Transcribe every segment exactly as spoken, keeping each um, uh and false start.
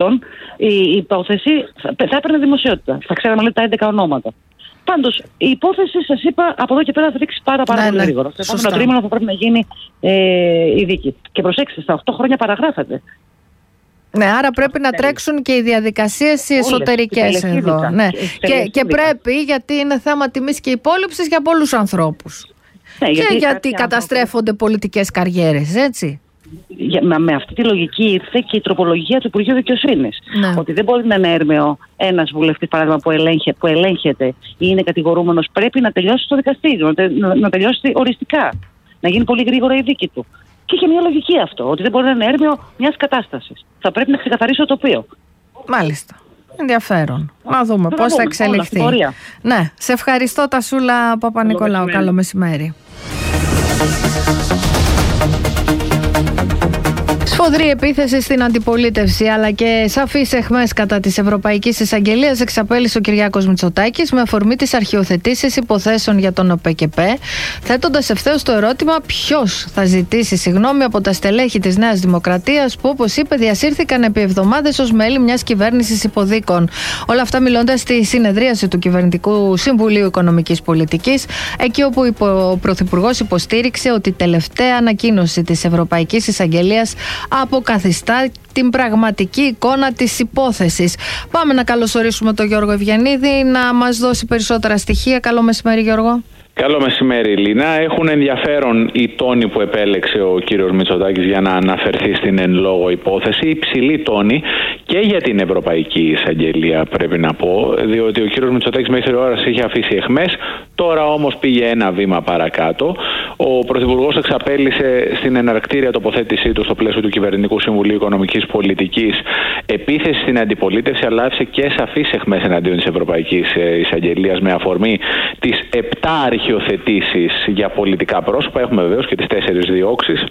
αυτόν η υπόθεση θα, θα έπαιρνε δημοσιότητα. Θα ξέραμε λέει τα έντεκα ονόματα. Πάντως, η υπόθεση, σας είπα, από εδώ και πέρα θα ρίξει πάρα, πάρα ναι, πολύ ναι, γρήγορα. Στο επόμενο τρίμηνο θα πρέπει να γίνει ε, η δίκη. Και προσέξτε, στα οκτώ χρόνια παραγράφεται. Ναι, άρα πρέπει να τρέξουν και οι διαδικασίες οι εσωτερικές εδώ. Ναι. Και, και πρέπει, γιατί είναι θέμα τιμής και υπόλοιψης για πολλούς ανθρώπους. Ναι, και γιατί, γιατί καταστρέφονται άνθρωποι... πολιτικές καριέρες, έτσι. Για, με αυτή τη λογική ήρθε και η τροπολογία του Υπουργείου Δικαιοσύνης. Ναι. Ότι δεν μπορεί να είναι έρμεο ένας βουλευτής, παράδειγμα, που, ελέγχε, που ελέγχεται ή είναι κατηγορούμενος, πρέπει να τελειώσει στο δικαστήριο, να, να, να τελειώσει οριστικά. Να γίνει πολύ γρήγορα η δίκη του. Και είχε μια λογική αυτό, ότι δεν μπορεί να είναι έρμεο μιας κατάστασης. Θα πρέπει να ξεκαθαρίσει το τοπίο. Μάλιστα. Ενδιαφέρον. Να δούμε πώς θα εξελιχθεί. Ναι, σε ευχαριστώ Τασούλα Παπα-Νικολάου. Καλό μεσημέρι. Σφοδρή επίθεση στην αντιπολίτευση αλλά και σαφείς αιχμές κατά της Ευρωπαϊκής Εισαγγελίας εξαπέλυσε ο Κυριάκος Μητσοτάκης με αφορμή τις αρχιοθετήσεις υποθέσεων για τον ΟΠΕΚΕΠΕ, θέτοντας ευθέως το ερώτημα ποιος θα ζητήσει συγγνώμη από τα στελέχη της Νέας Δημοκρατίας που, όπως είπε, διασύρθηκαν επί εβδομάδες ως μέλη μιας κυβέρνησης υποδίκων. Όλα αυτά μιλώντας στη συνεδρίαση του Κυβερνητικού Συμβουλίου Οικονομικής Πολιτικής, εκεί όπου ο Πρωθυπουργός υποστήριξε ότι η τελευταία ανακοίνωση της Ευρωπαϊκής Εισαγγελίας αποκαθιστά την πραγματική εικόνα της υπόθεσης. Πάμε να καλωσορίσουμε τον Γιώργο Ευγενίδη να μας δώσει περισσότερα στοιχεία. Καλό μεσημέρι, Γιώργο. Καλό μεσημέρι, Λίνα. Έχουν ενδιαφέρον οι τόνοι που επέλεξε ο κύριος Μητσοτάκης για να αναφερθεί στην εν λόγω υπόθεση. Υψηλή τόνη και για την Ευρωπαϊκή Εισαγγελία, πρέπει να πω, διότι ο κύριος Μητσοτάκης μέχρι ώρα είχε αφήσει αιχμές, τώρα όμως πήγε ένα βήμα παρακάτω. Ο Πρωθυπουργός εξαπέλυσε στην εναρκτήρια τοποθέτησή του στο πλαίσιο του Κυβερνητικού Συμβουλίου Οικονομικής Πολιτικής επίθεση στην αντιπολίτευση, αλλά άφησε και σαφείς αιχμές εναντίον της Ευρωπαϊκής Εισαγγελίας με αφορμή τις επτά αρχιοθετήσεις για πολιτικά πρόσωπα. Έχουμε βεβαίως και τις τέσσερις διώξεις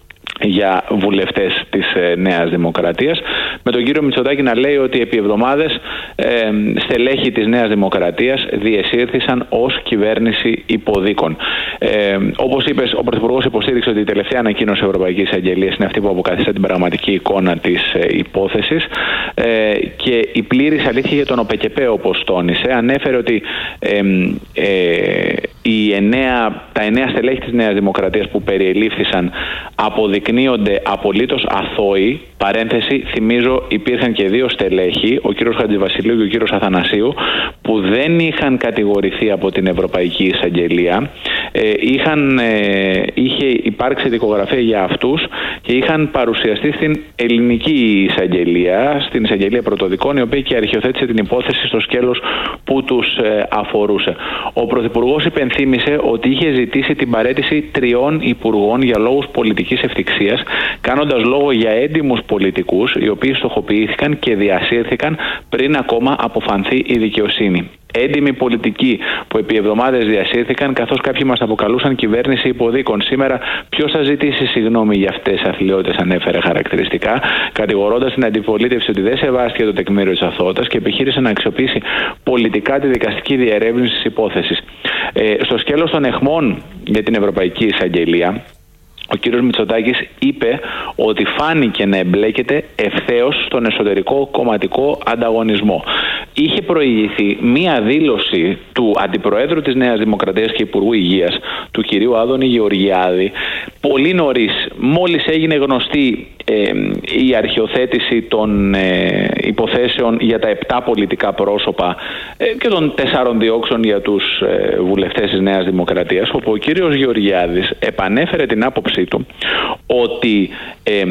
για βουλευτές της ε, Νέας Δημοκρατίας, με τον κύριο Μητσοτάκη να λέει ότι επί εβδομάδες ε, στελέχη της Νέας Δημοκρατίας διεσύρθησαν ως κυβέρνηση υποδίκων. Ε, όπως είπες, ο Πρωθυπουργός υποστήριξε ότι η τελευταία ανακοίνωση Ευρωπαϊκής Αγγελίας είναι αυτή που αποκαθιστά την πραγματική εικόνα της ε, υπόθεσης ε, και η πλήρης αλήθεια για τον ΟΠΕΚΕΠΕ, όπως τόνισε. Ανέφερε ότι ε, ε, οι εννέα, τα εννέα στελέχη της Νέας Δημοκρατίας που περιελήφθησαν αποδεικνύονται απολύτως αθώοι. Παρένθεση, θυμίζω, υπήρχαν και δύο στελέχη, ο κύριος Χατζηβασιλείου και ο κύριος Αθανασίου, που δεν είχαν κατηγορηθεί από την Ευρωπαϊκή Εισαγγελία. Ε, είχαν, ε, είχε υπάρξει δικογραφία για αυτούς και είχαν παρουσιαστεί στην Ελληνική Εισαγγελία, στην Εισαγγελία Πρωτοδικών, η οποία και αρχιοθέτησε την υπόθεση στο σκέλος που τους ε, αφορούσε. Ο Πρωθυπουργός υπενθύμησε ότι είχε ζητήσει την παραίτηση τριών υπουργών για λόγους πολιτικής ευθυξίας, κάνοντας λόγο για έντιμους πολιτικούς, οι οποίοι στοχοποιήθηκαν και διασύρθηκαν πριν ακόμα αποφανθεί η δικαιοσύνη. Έντιμοι πολιτικοί που επί εβδομάδες διασύρθηκαν, καθώς κάποιοι μας αποκαλούσαν κυβέρνηση υποδίκων. Σήμερα, ποιος θα ζητήσει συγγνώμη για αυτές τις αθλιότητες, ανέφερε χαρακτηριστικά, κατηγορώντας την αντιπολίτευση ότι δεν σεβάστηκε το τεκμήριο της αθωότητας και επιχείρησε να αξιοποιήσει πολιτικά τη δικαστική διερεύνηση της υπόθεσης. Ε, στο σκέλος των αιχμών για την Ευρωπαϊκή Εισαγγελία, ο κύριος Μητσοτάκης είπε ότι φάνηκε να εμπλέκεται ευθέως στον εσωτερικό κομματικό ανταγωνισμό. Είχε προηγηθεί μία δήλωση του Αντιπροέδρου της Νέας Δημοκρατίας και Υπουργού Υγείας, του κυρίου Άδωνη Γεωργιάδη, πολύ νωρίς, μόλις έγινε γνωστή ε, η αρχιοθέτηση των ε, υποθέσεων για τα επτά πολιτικά πρόσωπα ε, και των τεσσάρων διώξεων για τους ε, βουλευτές της Νέας Δημοκρατίας, όπου ο κύριος Γεωργιάδης επανέφερε την άποψή του ότι ε,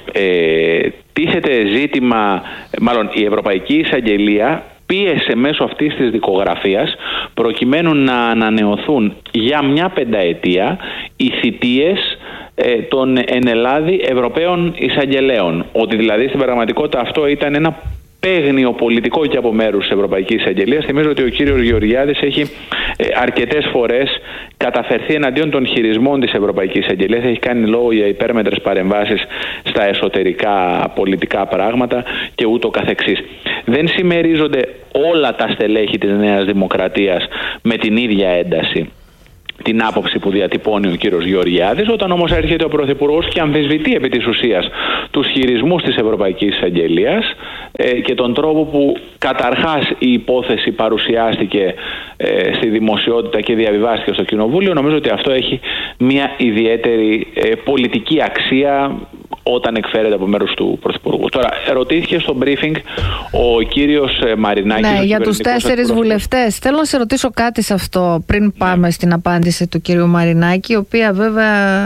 ε, τίθεται ζήτημα, μάλλον η Ευρωπαϊκή Εισαγγελία πίεσε μέσω αυτής της δικογραφίας προκειμένου να ανανεωθούν για μια πενταετία οι θητείες ε, των εν Ελλάδη Ευρωπαίων Εισαγγελέων. Ότι δηλαδή στην πραγματικότητα αυτό ήταν ένα παίγνιο πολιτικό και από μέρους της Ευρωπαϊκής Εισαγγελίας. Θυμίζω ότι ο κύριος Γεωργιάδης έχει ε, αρκετές φορές καταφερθεί εναντίον των χειρισμών της Ευρωπαϊκής Εισαγγελίας. Έχει κάνει λόγο για υπέρμετρες παρεμβάσεις στα εσωτερικά πολιτικά πράγματα και ούτω καθεξής. Δεν συμμερίζονται όλα τα στελέχη της Νέας Δημοκρατίας με την ίδια ένταση την άποψη που διατυπώνει ο κύριος Γεωργιάδης. Όταν όμως έρχεται ο Πρωθυπουργός και αμφισβητεί επί της ουσίας τους χειρισμούς της Ευρωπαϊκής Εισαγγελίας ε, και τον τρόπο που καταρχάς η υπόθεση παρουσιάστηκε ε, στη δημοσιότητα και διαβιβάστηκε στο Κοινοβούλιο, νομίζω ότι αυτό έχει μια ιδιαίτερη ε, πολιτική αξία όταν εκφέρεται από μέρους του Πρωθυπουργού. Τώρα, ερωτήθηκε στο briefing ο κύριος Μαρινάκης. Ναι, για τους τέσσερις βουλευτές. Θέλω να σε ρωτήσω κάτι σε αυτό πριν πάμε ναι. στην απάντηση του κύριου Μαρινάκη, η οποία βέβαια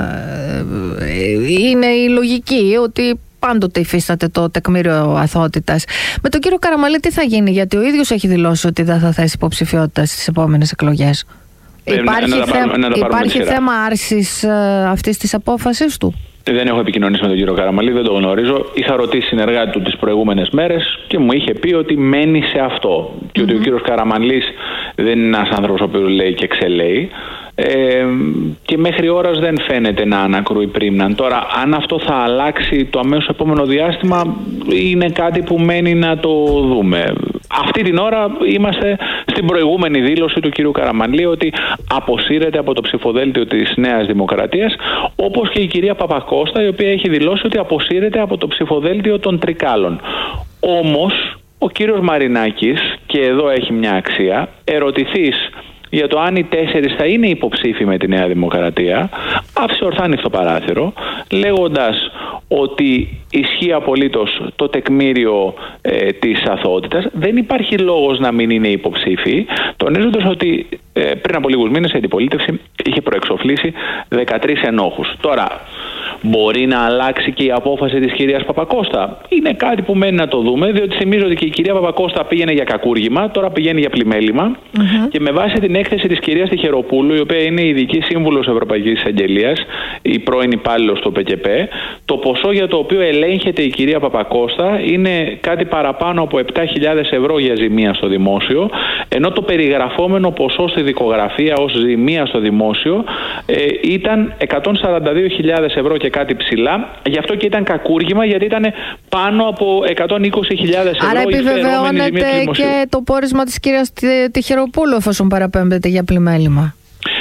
είναι η λογική ότι πάντοτε υφίσταται το τεκμήριο αθωότητας. Με τον κύριο Καραμανλή τι θα γίνει, γιατί ο ίδιος έχει δηλώσει ότι δεν θα θέσει υποψηφιότητα στις επόμενες εκλογές. Ε, υπάρχει να, θε... να, να υπάρχει θέμα άρσης ε, αυτής της απόφασης του? Δεν έχω επικοινωνήσει με τον κύριο Καραμανλή, δεν το γνωρίζω. Είχα ρωτήσει συνεργάτη του τις προηγούμενες μέρες και μου είχε πει ότι μένει σε αυτό. Mm-hmm. Και ότι ο κύριος Καραμανλής δεν είναι ένας άνθρωπος ο οποίος λέει και ξελέει. Ε, και μέχρι ώρας δεν φαίνεται να ανακρούει πρίμναν. Τώρα, αν αυτό θα αλλάξει το αμέσως επόμενο διάστημα, είναι κάτι που μένει να το δούμε. Αυτή την ώρα είμαστε στην προηγούμενη δήλωση του κυρίου Καραμανλή ότι αποσύρεται από το ψηφοδέλτιο της Νέας Δημοκρατίας, όπως και η κυρία Παπακώστα, η οποία έχει δηλώσει ότι αποσύρεται από το ψηφοδέλτιο των Τρικάλων. Όμως, ο κύριος Μαρινάκης, και εδώ έχει μια αξία, ερωτηθείς για το αν οι τέσσερις θα είναι υποψήφοι με τη Νέα Δημοκρατία, άφησε ορθά ανοιχτό παράθυρο, λέγοντας ότι ισχύει απολύτως το τεκμήριο ε, της αθωότητας. Δεν υπάρχει λόγος να μην είναι υποψήφοι, τονίζοντας ότι ε, πριν από λίγους μήνες η αντιπολίτευση είχε προεξοφλήσει δεκατρείς ενόχους. Τώρα, μπορεί να αλλάξει και η απόφαση της κυρίας Παπακώστα? Είναι κάτι που μένει να το δούμε, διότι θυμίζω ότι και η κυρία Παπακώστα πήγαινε για κακούργημα, τώρα πηγαίνει για πλημέλημα. Mm-hmm. Και με βάση την έκθεση της κυρίας Τιχεροπούλου, η οποία είναι η ειδική σύμβουλος Ευρωπαϊκής Εισαγγελίας, η πρώην υπάλληλος του ΠΚΠ, το ποσό για το οποίο ελέγχεται η κυρία Παπακώστα είναι κάτι παραπάνω από επτά χιλιάδες ευρώ για ζημία στο δημόσιο, ενώ το περιγραφόμενο ποσό στη δικογραφία ως ζημία στο δημόσιο ε, ήταν εκατόν σαράντα δύο χιλιάδες ευρώ και κάτι ψηλά. Γι' αυτό και ήταν κακούργημα, γιατί ήταν πάνω από εκατόν είκοσι χιλιάδες ευρώ. Άρα επιβεβαιώνεται και το πόρισμα της κυρίας Τιχεροπούλου, εφόσον παραπέμπεται για πλημέλημα.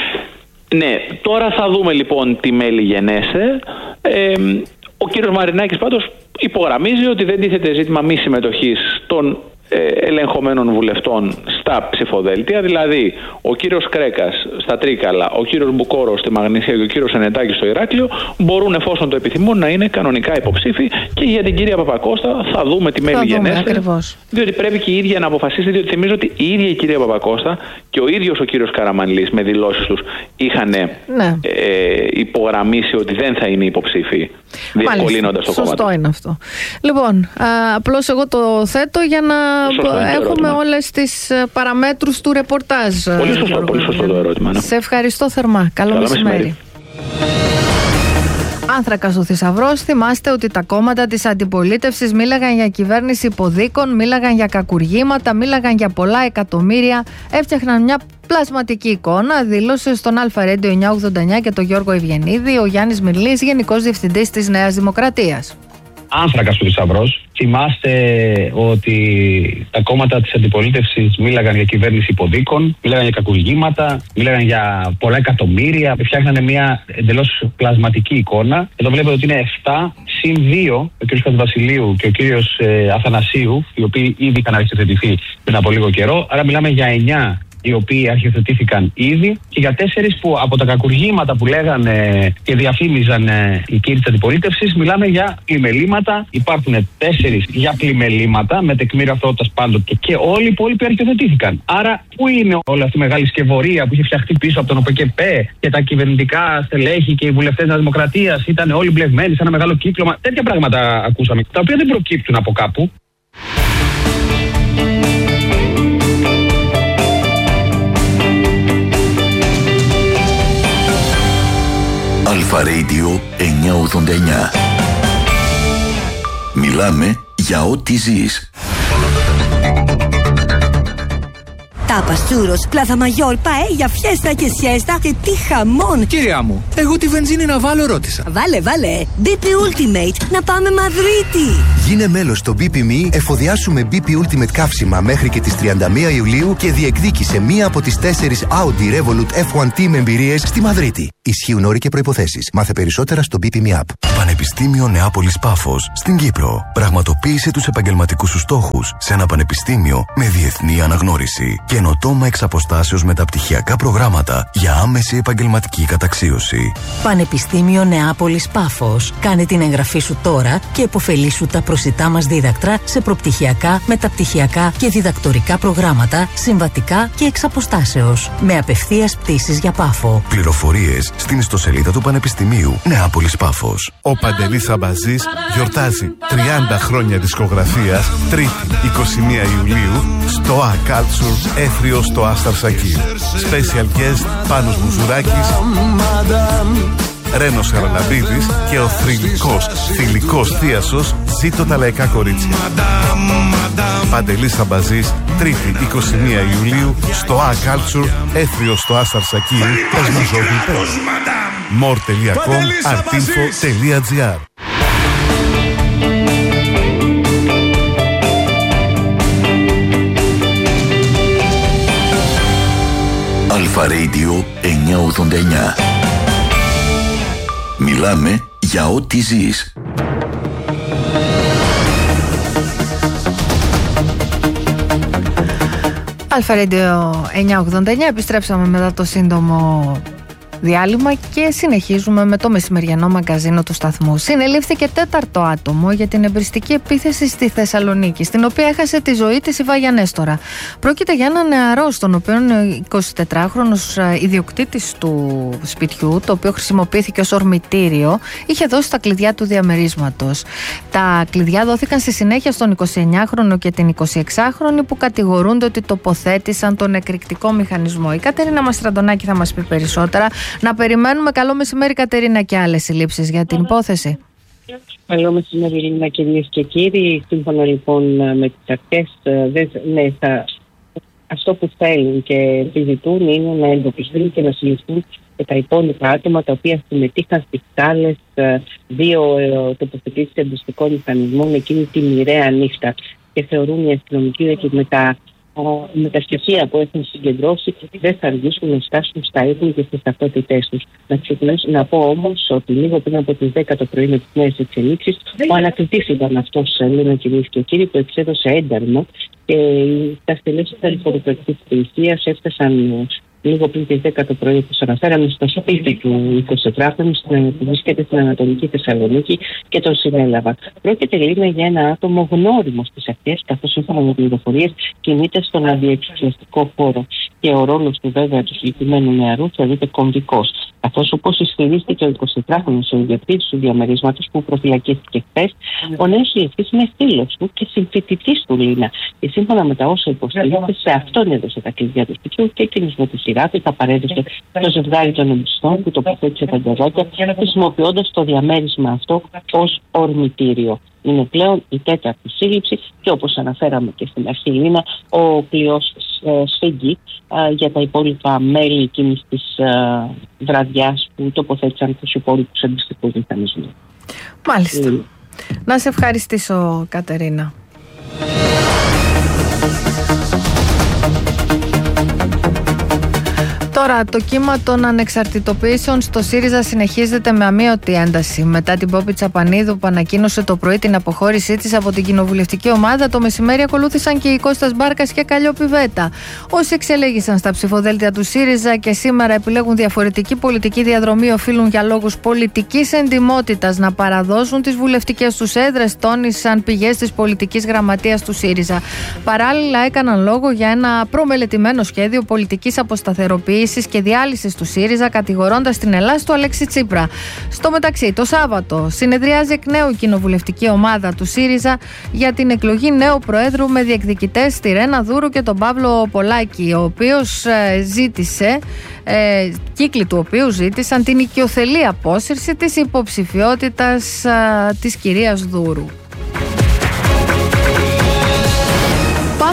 Ναι, τώρα θα δούμε λοιπόν τι μέλη γενέστε. Ε, ο κύριος Μαρινάκης πάντως υπογραμμίζει ότι δεν τίθεται ζήτημα μη συμμετοχής των ελεγχομένων βουλευτών στα ψηφοδέλτια, δηλαδή ο κύριος Κρέκας στα Τρίκαλα, ο κύριος Μπουκόρος στη Μαγνησία και ο κύριος Ενετάκης στο Ηράκλειο μπορούν, εφόσον το επιθυμούν, να είναι κανονικά υποψήφοι. Και για την κυρία Παπακώστα θα δούμε τι μέλη γενέστε, διότι πρέπει και η ίδια να αποφασίσει, διότι θυμίζω ότι η ίδια η κυρία Παπακώστα και ο ίδιος ο κύριος Καραμανλής με δηλώσεις τους είχαν ναι. ε, υπογραμμίσει ότι δεν θα είναι υποψήφοι, διευκολύνοντας το κόμμα. Σωστό είναι αυτό. Λοιπόν, απλώς εγώ το θέτω για να Σωστό, έχουμε όλες τις παραμέτρους του ρεπορτάζ. Πολύ σωστό, πολύ σωστό το ερώτημα. Ναι. Σε ευχαριστώ θερμά. Καλό, Καλό μεσημέρι. μεσημέρι. Άνθρακας ο Θησαυρός. Θυμάστε ότι τα κόμματα της αντιπολίτευσης μίλαγαν για κυβέρνηση υποδίκων, μίλαγαν για κακουργήματα, μίλαγαν για πολλά εκατομμύρια, έφτιαχναν μια πλασματική εικόνα, δήλωσε στον Αλφα Radio εννιακόσια ογδόντα εννιά και τον Γιώργο Ευγενίδη ο Γιάννης Μυρλής, Γενικός Διευθυντής της Νέας Δημοκρατίας. Άνθρακας ο Θησαυρός. Θυμάστε ότι τα κόμματα της αντιπολίτευσης μίλαγαν για κυβέρνηση υποδίκων, μίλαγαν για κακουργήματα, μίλαγαν για πολλά εκατομμύρια, φτιάχνανε μια εντελώς πλασματική εικόνα. Εδώ βλέπετε ότι είναι επτά συν δύο, ο κ. Χατζηβασιλείου και ο κ. Ε, Αθανασίου, οι οποίοι ήδη είχαν αρχιοθετηθεί πριν από λίγο καιρό. Άρα μιλάμε για εννιά οι οποίοι αρχιοθετήθηκαν ήδη και για τέσσερις που από τα κακουργήματα που λέγανε και διαφήμιζαν οι κύριοι της αντιπολίτευσης, μιλάμε για πλημελήματα. Υπάρχουν τέσσερις για πλημελήματα με τεκμήριο αθωότητας πάντοτε και όλοι οι υπόλοιποι αρχιοθετήθηκαν. Άρα, πού είναι όλη αυτή η μεγάλη σκευωρία που είχε φτιαχτεί πίσω από τον ΟΠΚΠ και τα κυβερνητικά στελέχη και οι βουλευτές της Δημοκρατίας? Ήταν όλοι μπλεγμένοι σε ένα μεγάλο κύκλωμα. Τέτοια πράγματα ακούσαμε, τα οποία δεν προκύπτουν από κάπου. Αλφα Radio εννιακόσια ογδόντα εννιά. Μιλάμε για ό,τι ζεις. Τάπας, τσούρος, πλάθα μαγιόρ, παέλια, φιέστα και σιέστα και τι χαμόν! Κυρία μου, εγώ τη βενζίνη να βάλω ρώτησα. Βάλε, βάλε. ντι πι Ultimate, να πάμε Μαδρίτη. Γίνε μέλος στο μπι πι εμ ι, εφοδιάσουμε μπι πι Ultimate καύσιμα μέχρι και τις τριάντα μία Ιουλίου και διεκδίκησε μία από τις τέσσερις Audi Revolut εφ ουάν Team εμπειρίες στη Μαδρίτη. Ισχύουν όροι και προϋποθέσεις. Μάθε περισσότερα στο μπι πι εμ ι App. Πανεπιστήμιο Νεάπολης Πάφος στην Κύπρο. Πραγματοποίησε τους επαγγελματικούς σου στόχους σε ένα πανεπιστήμιο με διεθνή αναγνώριση. Καινοτόμα εξ αποστάσεως μεταπτυχιακά προγράμματα για άμεση επαγγελματική καταξίωση. Πανεπιστήμιο Νεάπολης Πάφος. Κάνε την εγγραφή σου τώρα και επωφελήσου τα προσιτά μας δίδακτρα σε προπτυχιακά, μεταπτυχιακά και διδακτορικά προγράμματα, συμβατικά και εξ αποστάσεως. Με απευθείας πτήσεις για Πάφο. Πληροφορίες στην ιστοσελίδα του Πανεπιστημίου Νεάπολης Πάφος. Ο Παντελής Αμπαζής γιορτάζει τριάντα χρόνια δισκογραφίας, Τρίτη είκοσι μία Ιουλίου στο A Culture Έθριο στο Άσταρ Σακί. Special guest Πάνος Μουζουράκης, Ρένος Χαραλαμπίδης και ο θρυλικός, θηλυκός θίασος Ζήτω τα λαϊκά κορίτσια. Παντελής Αμπαζής, Τρίτη είκοσι μία Ιουλίου στο A Culture Έθριο στο Άσταρ Σακί. more τελεία com, artinfo τελεία gr. Αλφα Radio εννιακόσια ογδόντα εννιά. Μιλάμε για ό,τι ζεις. Αλφα Radio εννιακόσια ογδόντα εννιά. Επιστρέψαμε μετά το σύντομο διάλειμμα και συνεχίζουμε με το μεσημεριανό μαγκαζίνο του σταθμού. Συνελήφθηκε τέταρτο άτομο για την εμπριστική επίθεση στη Θεσσαλονίκη, στην οποία έχασε τη ζωή της η Βάγια Νέστορα. Πρόκειται για ένα νεαρό, στον οποίο ο εικοσιτετράχρονος ιδιοκτήτης του σπιτιού, το οποίο χρησιμοποιήθηκε ως ορμητήριο, είχε δώσει τα κλειδιά του διαμερίσματος. Τα κλειδιά δόθηκαν στη συνέχεια στον εικοσιεννιάχρονο και την εικοσιεξάχρονη, που κατηγορούνται ότι τοποθέτησαν τον εκρηκτικό μηχανισμό. Η Κατερίνα Μαστραντονάκη θα μας πει περισσότερα. Να περιμένουμε. Καλό μεσημέρι, Κατερίνα, και άλλες συλλήψεις για την υπόθεση. Καλό μεσημέρι, Λίνα, κυρίες και κύριοι. Σύμφωνα λοιπόν με τις αρχές, ναι, θα, αυτό που θέλουν και επιζητούν είναι να εντοπιστούν και να συλληφθούν και τα υπόλοιπα άτομα τα οποία συμμετείχαν στις άλλες δύο τοποθετήσεις εμπιστικών μηχανισμών εκείνη τη μοιραία νύχτα. Και θεωρούν οι αστυνομικοί και με τα με τα στοιχεία που έχουν συγκεντρώσει δεν θα αργήσουν να φτάσουν στα ίχνη και στις ταυτότητές τους. Να ξεκινήσω να πω όμως ότι λίγο πριν από τις δέκα το πρωί με τις νέες εξελίξεις, ο ανακριτής ήταν αυτός, Λίνα, κυρίες και κύριοι, που εξέδωσε ένταλμα και τα στελέχη της αριφοροπρακτικής υπηρεσίας έφτασαν λίγο πριν τις δέκα το πρωί, όπως αναφέραμε, στο σπίτι του εικοσιτετράχρονου που βρίσκεται στην Ανατολική Θεσσαλονίκη και τον συνέλαβα. Πρόκειται, Λίνα, για ένα άτομο γνώριμο στις αρχές, καθώς σύμφωνα με πληροφορίες κινείται στον αντιεξουσιαστικό χώρο. Και ο ρόλος του, βέβαια, του συγκεκριμένου νεαρού θεωρείται κομβικός. Καθώς, όπως ισχυρίστηκε ο εικοσιτετράχρονος ο ιδιοκτήτης του διαμερίσματος που προφυλακίστηκε χθες, ο νέος συλληφθής είναι φίλος του και συμφοιτητής του, Λίνα. Και σύμφωνα με τα όσα υποστηρίζεται, σε αυτόν έδωσε τα κλειδιά του σπιτιού και εκείνος με τη σειρά του τα παρέδωσε στο ζευγάρι των εμπιστών που τοποθέτησε τα ντεζόκια, χρησιμοποιώντας το διαμέρισμα αυτό ως ορμητήριο. Είναι πλέον η τέταρτη σύλληψη και, όπως αναφέραμε και στην αρχή, Λίνα, ο πλοίος ε, σφίγγει ε, για τα υπόλοιπα μέλη εκείνης της ε, βραδιάς που τοποθέτησαν τους υπόλοιπους εμπιστικούς μηχανισμούς. Μάλιστα. Mm. Να σε ευχαριστήσω, Κατερίνα. Τώρα, το κύμα των ανεξαρτητοποιήσεων στο ΣΥΡΙΖΑ συνεχίζεται με αμείωτη ένταση. Μετά την Πόπη Τσαπανίδου, που ανακοίνωσε το πρωί την αποχώρησή της από την κοινοβουλευτική ομάδα, το μεσημέρι ακολούθησαν και οι Κώστας Μπάρκας και Καλλιόπη Βέτα. Όσοι εξελέγησαν στα ψηφοδέλτια του ΣΥΡΙΖΑ και σήμερα επιλέγουν διαφορετική πολιτική διαδρομή, οφείλουν για λόγους πολιτικής εντιμότητας να παραδώσουν τις βουλευτικές τους έδρες, τόνισαν πηγές της πολιτικής γραμματείας του ΣΥΡΙΖΑ. Παράλληλα, έκαναν λόγο για ένα προμελετημένο σχέδιο πολιτικής αποσταθεροποίησης και διάλυσης του ΣΥΡΙΖΑ, κατηγορώντας την Ελλάς του Αλέξη Τσίπρα. Στο μεταξύ, το Σάββατο συνεδριάζει εκ νέου η κοινοβουλευτική ομάδα του ΣΥΡΙΖΑ για την εκλογή νέου Προέδρου με διεκδικητές τη Ρένα Δούρου και τον Παύλο Πολάκη, ο οποίος ε, ζήτησε, ε, κύκλοι του οποίου ζήτησαν την οικειοθελή απόσυρση της υποψηφιότητας ε, της κυρίας Δούρου. Πάμε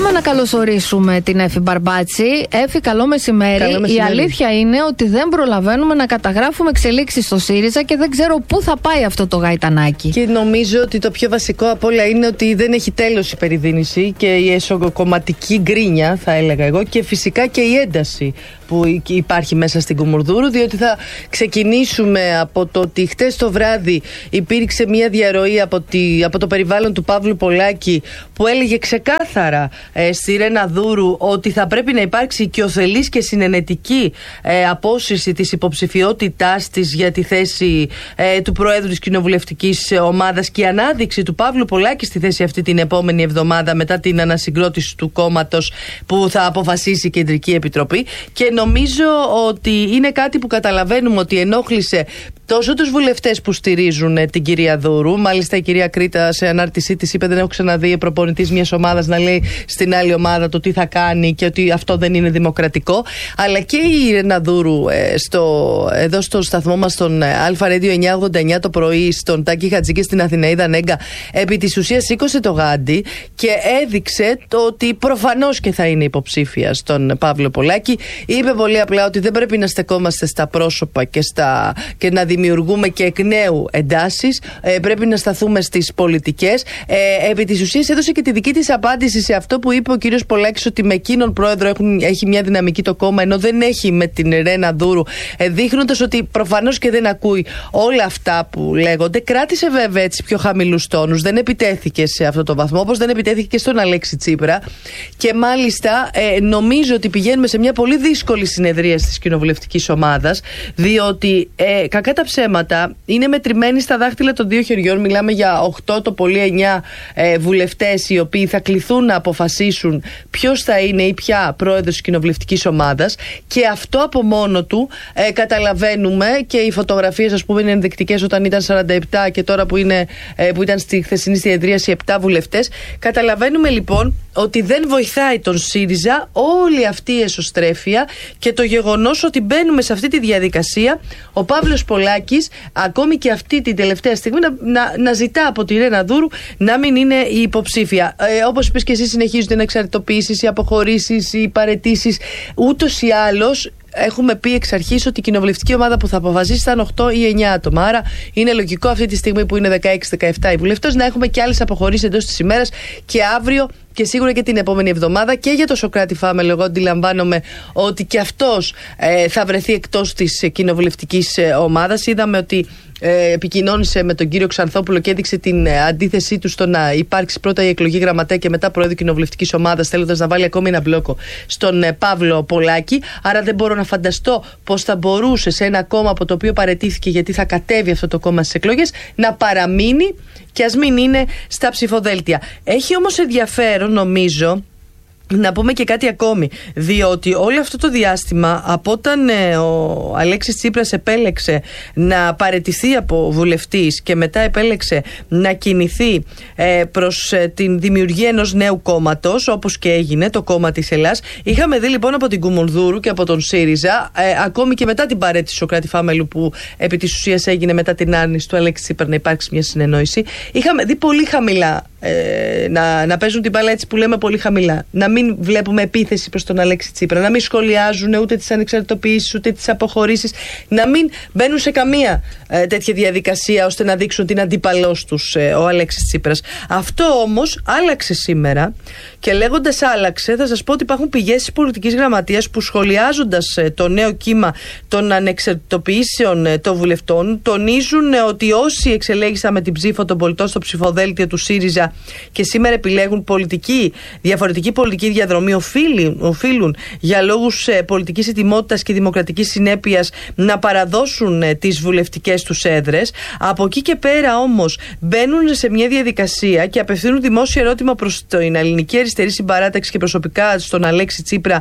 θέλουμε να καλωσορίσουμε την Έφη Μπαρμπάτση. Έφη, καλό μεσημέρι. Καλό μεσημέρι. Η αλήθεια είναι ότι δεν προλαβαίνουμε να καταγράφουμε εξελίξεις στο ΣΥΡΙΖΑ και δεν ξέρω πού θα πάει αυτό το γαϊτανάκι. Και νομίζω ότι το πιο βασικό απ' όλα είναι ότι δεν έχει τέλος η περιδίνηση και η εσωκομματική γκρίνια, θα έλεγα εγώ, και φυσικά και η ένταση που υπάρχει μέσα στην Κουμουνδούρου, διότι θα ξεκινήσουμε από το ότι χτες το βράδυ υπήρξε μια διαρροή από, τη, από το περιβάλλον του Παύλου Πολάκη που έλεγε ξεκάθαρα ε, στη Ρένα Δούρου ότι θα πρέπει να υπάρξει οικειοθελής και συνενετική ε, απόσυρση της υποψηφιότητάς της για τη θέση ε, του Προέδρου της Κοινοβουλευτικής Ομάδας και η ανάδειξη του Παύλου Πολάκη στη θέση αυτή την επόμενη εβδομάδα μετά την ανασυγκρότηση του κόμματος που θα αποφασίσει η Κεντρική Επιτροπή. Και νομίζω ότι είναι κάτι που καταλαβαίνουμε ότι ενόχλησε τόσο τους βουλευτές που στηρίζουν ε, την κυρία Δούρου. Μάλιστα η κυρία Κρήτα σε ανάρτησή της είπε: δεν έχω ξαναδεί προπονητής μιας ομάδας να λέει στην άλλη ομάδα το τι θα κάνει και ότι αυτό δεν είναι δημοκρατικό. Αλλά και η Ρένα Δούρου ε, στο, εδώ στο σταθμό μας στον Αλφα Radio εννιακόσια ογδόντα εννιά το πρωί, στον Τάκη Χατζη στην Αθηναίδα Νέγκα, επί της ουσίας σήκωσε το γάντι και έδειξε το ότι προφανώς και θα είναι υποψήφια στον Παύλο Πολάκη. Είπε πολύ απλά ότι δεν πρέπει να στεκόμαστε στα πρόσωπα και, στα, και να δημιουργούμε και εκ νέου εντάσεις. Ε, πρέπει να σταθούμε στις πολιτικές. Ε, επί της ουσίας έδωσε και τη δική της απάντηση σε αυτό που είπε ο κύριος Πολάκης, ότι με εκείνον πρόεδρο έχουν, έχει μια δυναμική το κόμμα, ενώ δεν έχει με την Ρένα Δούρου, ε, δείχνοντας ότι προφανώς και δεν ακούει όλα αυτά που λέγονται. Κράτησε βέβαια έτσι πιο χαμηλούς τόνους, δεν επιτέθηκε σε αυτό το βαθμό, όπως δεν επιτέθηκε και στον Αλέξη Τσίπρα. Και μάλιστα ε, νομίζω ότι πηγαίνουμε σε μια πολύ δύσκολη συνεδρία της κοινοβουλευτικής ομάδας, διότι ε, κακά τα ψέματα είναι μετρημένοι στα δάχτυλα των δύο χεριών. Μιλάμε για οκτώ το πολύ εννιά ε, βουλευτές οι οποίοι θα κληθούν να αποφασίσουν ποιος θα είναι ή ποια πρόεδρος της κοινοβουλευτικής ομάδας, και αυτό από μόνο του ε, καταλαβαίνουμε, και οι φωτογραφίες ας πούμε είναι ενδεικτικές, όταν ήταν σαράντα επτά και τώρα που, είναι, ε, που ήταν στη χθεσινή συνεδρίαση επτά βουλευτές. Καταλαβαίνουμε λοιπόν ότι δεν βοηθάει τον ΣΥΡΙΖΑ όλη αυτή η εσωστρέφεια και το γεγονός ότι μπαίνουμε σε αυτή τη διαδικασία ο Παύλος Πολάκης ακόμη και αυτή την τελευταία στιγμή να, να, να ζητά από τη Ρένα Δούρου να μην είναι η υποψήφια. Ε, όπως είπες και εσύ, συνεχίζονται οι εξαρτητοποιήσεις, οι αποχωρήσεις, οι παραιτήσεις. Ούτως ή άλλως έχουμε πει εξ αρχής ότι η κοινοβουλευτική ομάδα που θα αποφασίσει θα είναι οκτώ ή εννιά άτομα. Άρα είναι λογικό αυτή τη στιγμή που είναι δεκαέξι δεκαεπτά οι βουλευτές να έχουμε και άλλες αποχωρήσεις εντός της ημέρας και αύριο και σίγουρα και την επόμενη εβδομάδα. Και για το Σοκράτη Φάμελ, εγώ αντιλαμβάνομαι ότι και αυτός ε, θα βρεθεί εκτός της κοινοβουλευτικής ε, ομάδας. Είδαμε ότι ε, επικοινώνησε με τον κύριο Ξανθόπουλο και έδειξε την ε, αντίθεσή του στο να υπάρξει πρώτα η εκλογή γραμματέα και μετά πρόεδρο κοινοβουλευτικής ομάδας, θέλοντας να βάλει ακόμη ένα μπλόκο στον ε, Παύλο Πολάκη. Άρα δεν μπορώ να φανταστώ πώς θα μπορούσε σε ένα κόμμα από το οποίο παραιτήθηκε, γιατί θα κατέβει αυτό το κόμμα στις εκλογές, να παραμείνει και ας μην είναι στα ψηφοδέλτια. Έχει όμως ενδιαφέρον, νομίζω, να πούμε και κάτι ακόμη, διότι όλο αυτό το διάστημα από όταν ε, ο Αλέξης Τσίπρας επέλεξε να παραιτηθεί από βουλευτής και μετά επέλεξε να κινηθεί ε, προς ε, την δημιουργία ενός νέου κόμματος, όπως και έγινε το κόμμα της Ελλάς, είχαμε δει λοιπόν από την Κουμουνδούρου και από τον ΣΥΡΙΖΑ, ε, ακόμη και μετά την παραίτηση του Σοκράτη Φάμελου που επί της ουσίας έγινε μετά την άρνηση του Αλέξη Τσίπρα να υπάρξει μια συνεννόηση, είχαμε δει πολύ χαμηλά ε, να, να παίζουν την μπάλα, έτσι που λέμε, πολύ χαμηλά. Να μην βλέπουμε επίθεση προς τον Αλέξη Τσίπρα, να μην σχολιάζουν ούτε τις ανεξαρτητοποιήσεις ούτε τις αποχωρήσεις, να μην μπαίνουν σε καμία ε, τέτοια διαδικασία ώστε να δείξουν την αντίπαλός τους ε, ο Αλέξης Τσίπρας. Αυτό όμως άλλαξε σήμερα, και λέγοντας άλλαξε, θα σας πω ότι υπάρχουν πηγές της πολιτικής γραμματείας που, σχολιάζοντας ε, το νέο κύμα των ανεξαρτητοποιήσεων ε, των βουλευτών, τονίζουν ε, ότι όσοι εξελέγησαν με την ψήφο των πολιτών στο ψηφοδέλτιο του ΣΥΡΙΖΑ και σήμερα επιλέγουν πολιτική, διαφορετική πολιτική διαδρομή, οφείλουν, οφείλουν για λόγους ε, πολιτικής ετοιμότητας και δημοκρατικής συνέπειας να παραδώσουν ε, τις βουλευτικές τους έδρες. Από εκεί και πέρα όμως μπαίνουν σε μια διαδικασία και απευθύνουν δημόσιο ερώτημα προς την ελληνική αριστερή συμπαράταξη και προσωπικά στον Αλέξη Τσίπρα,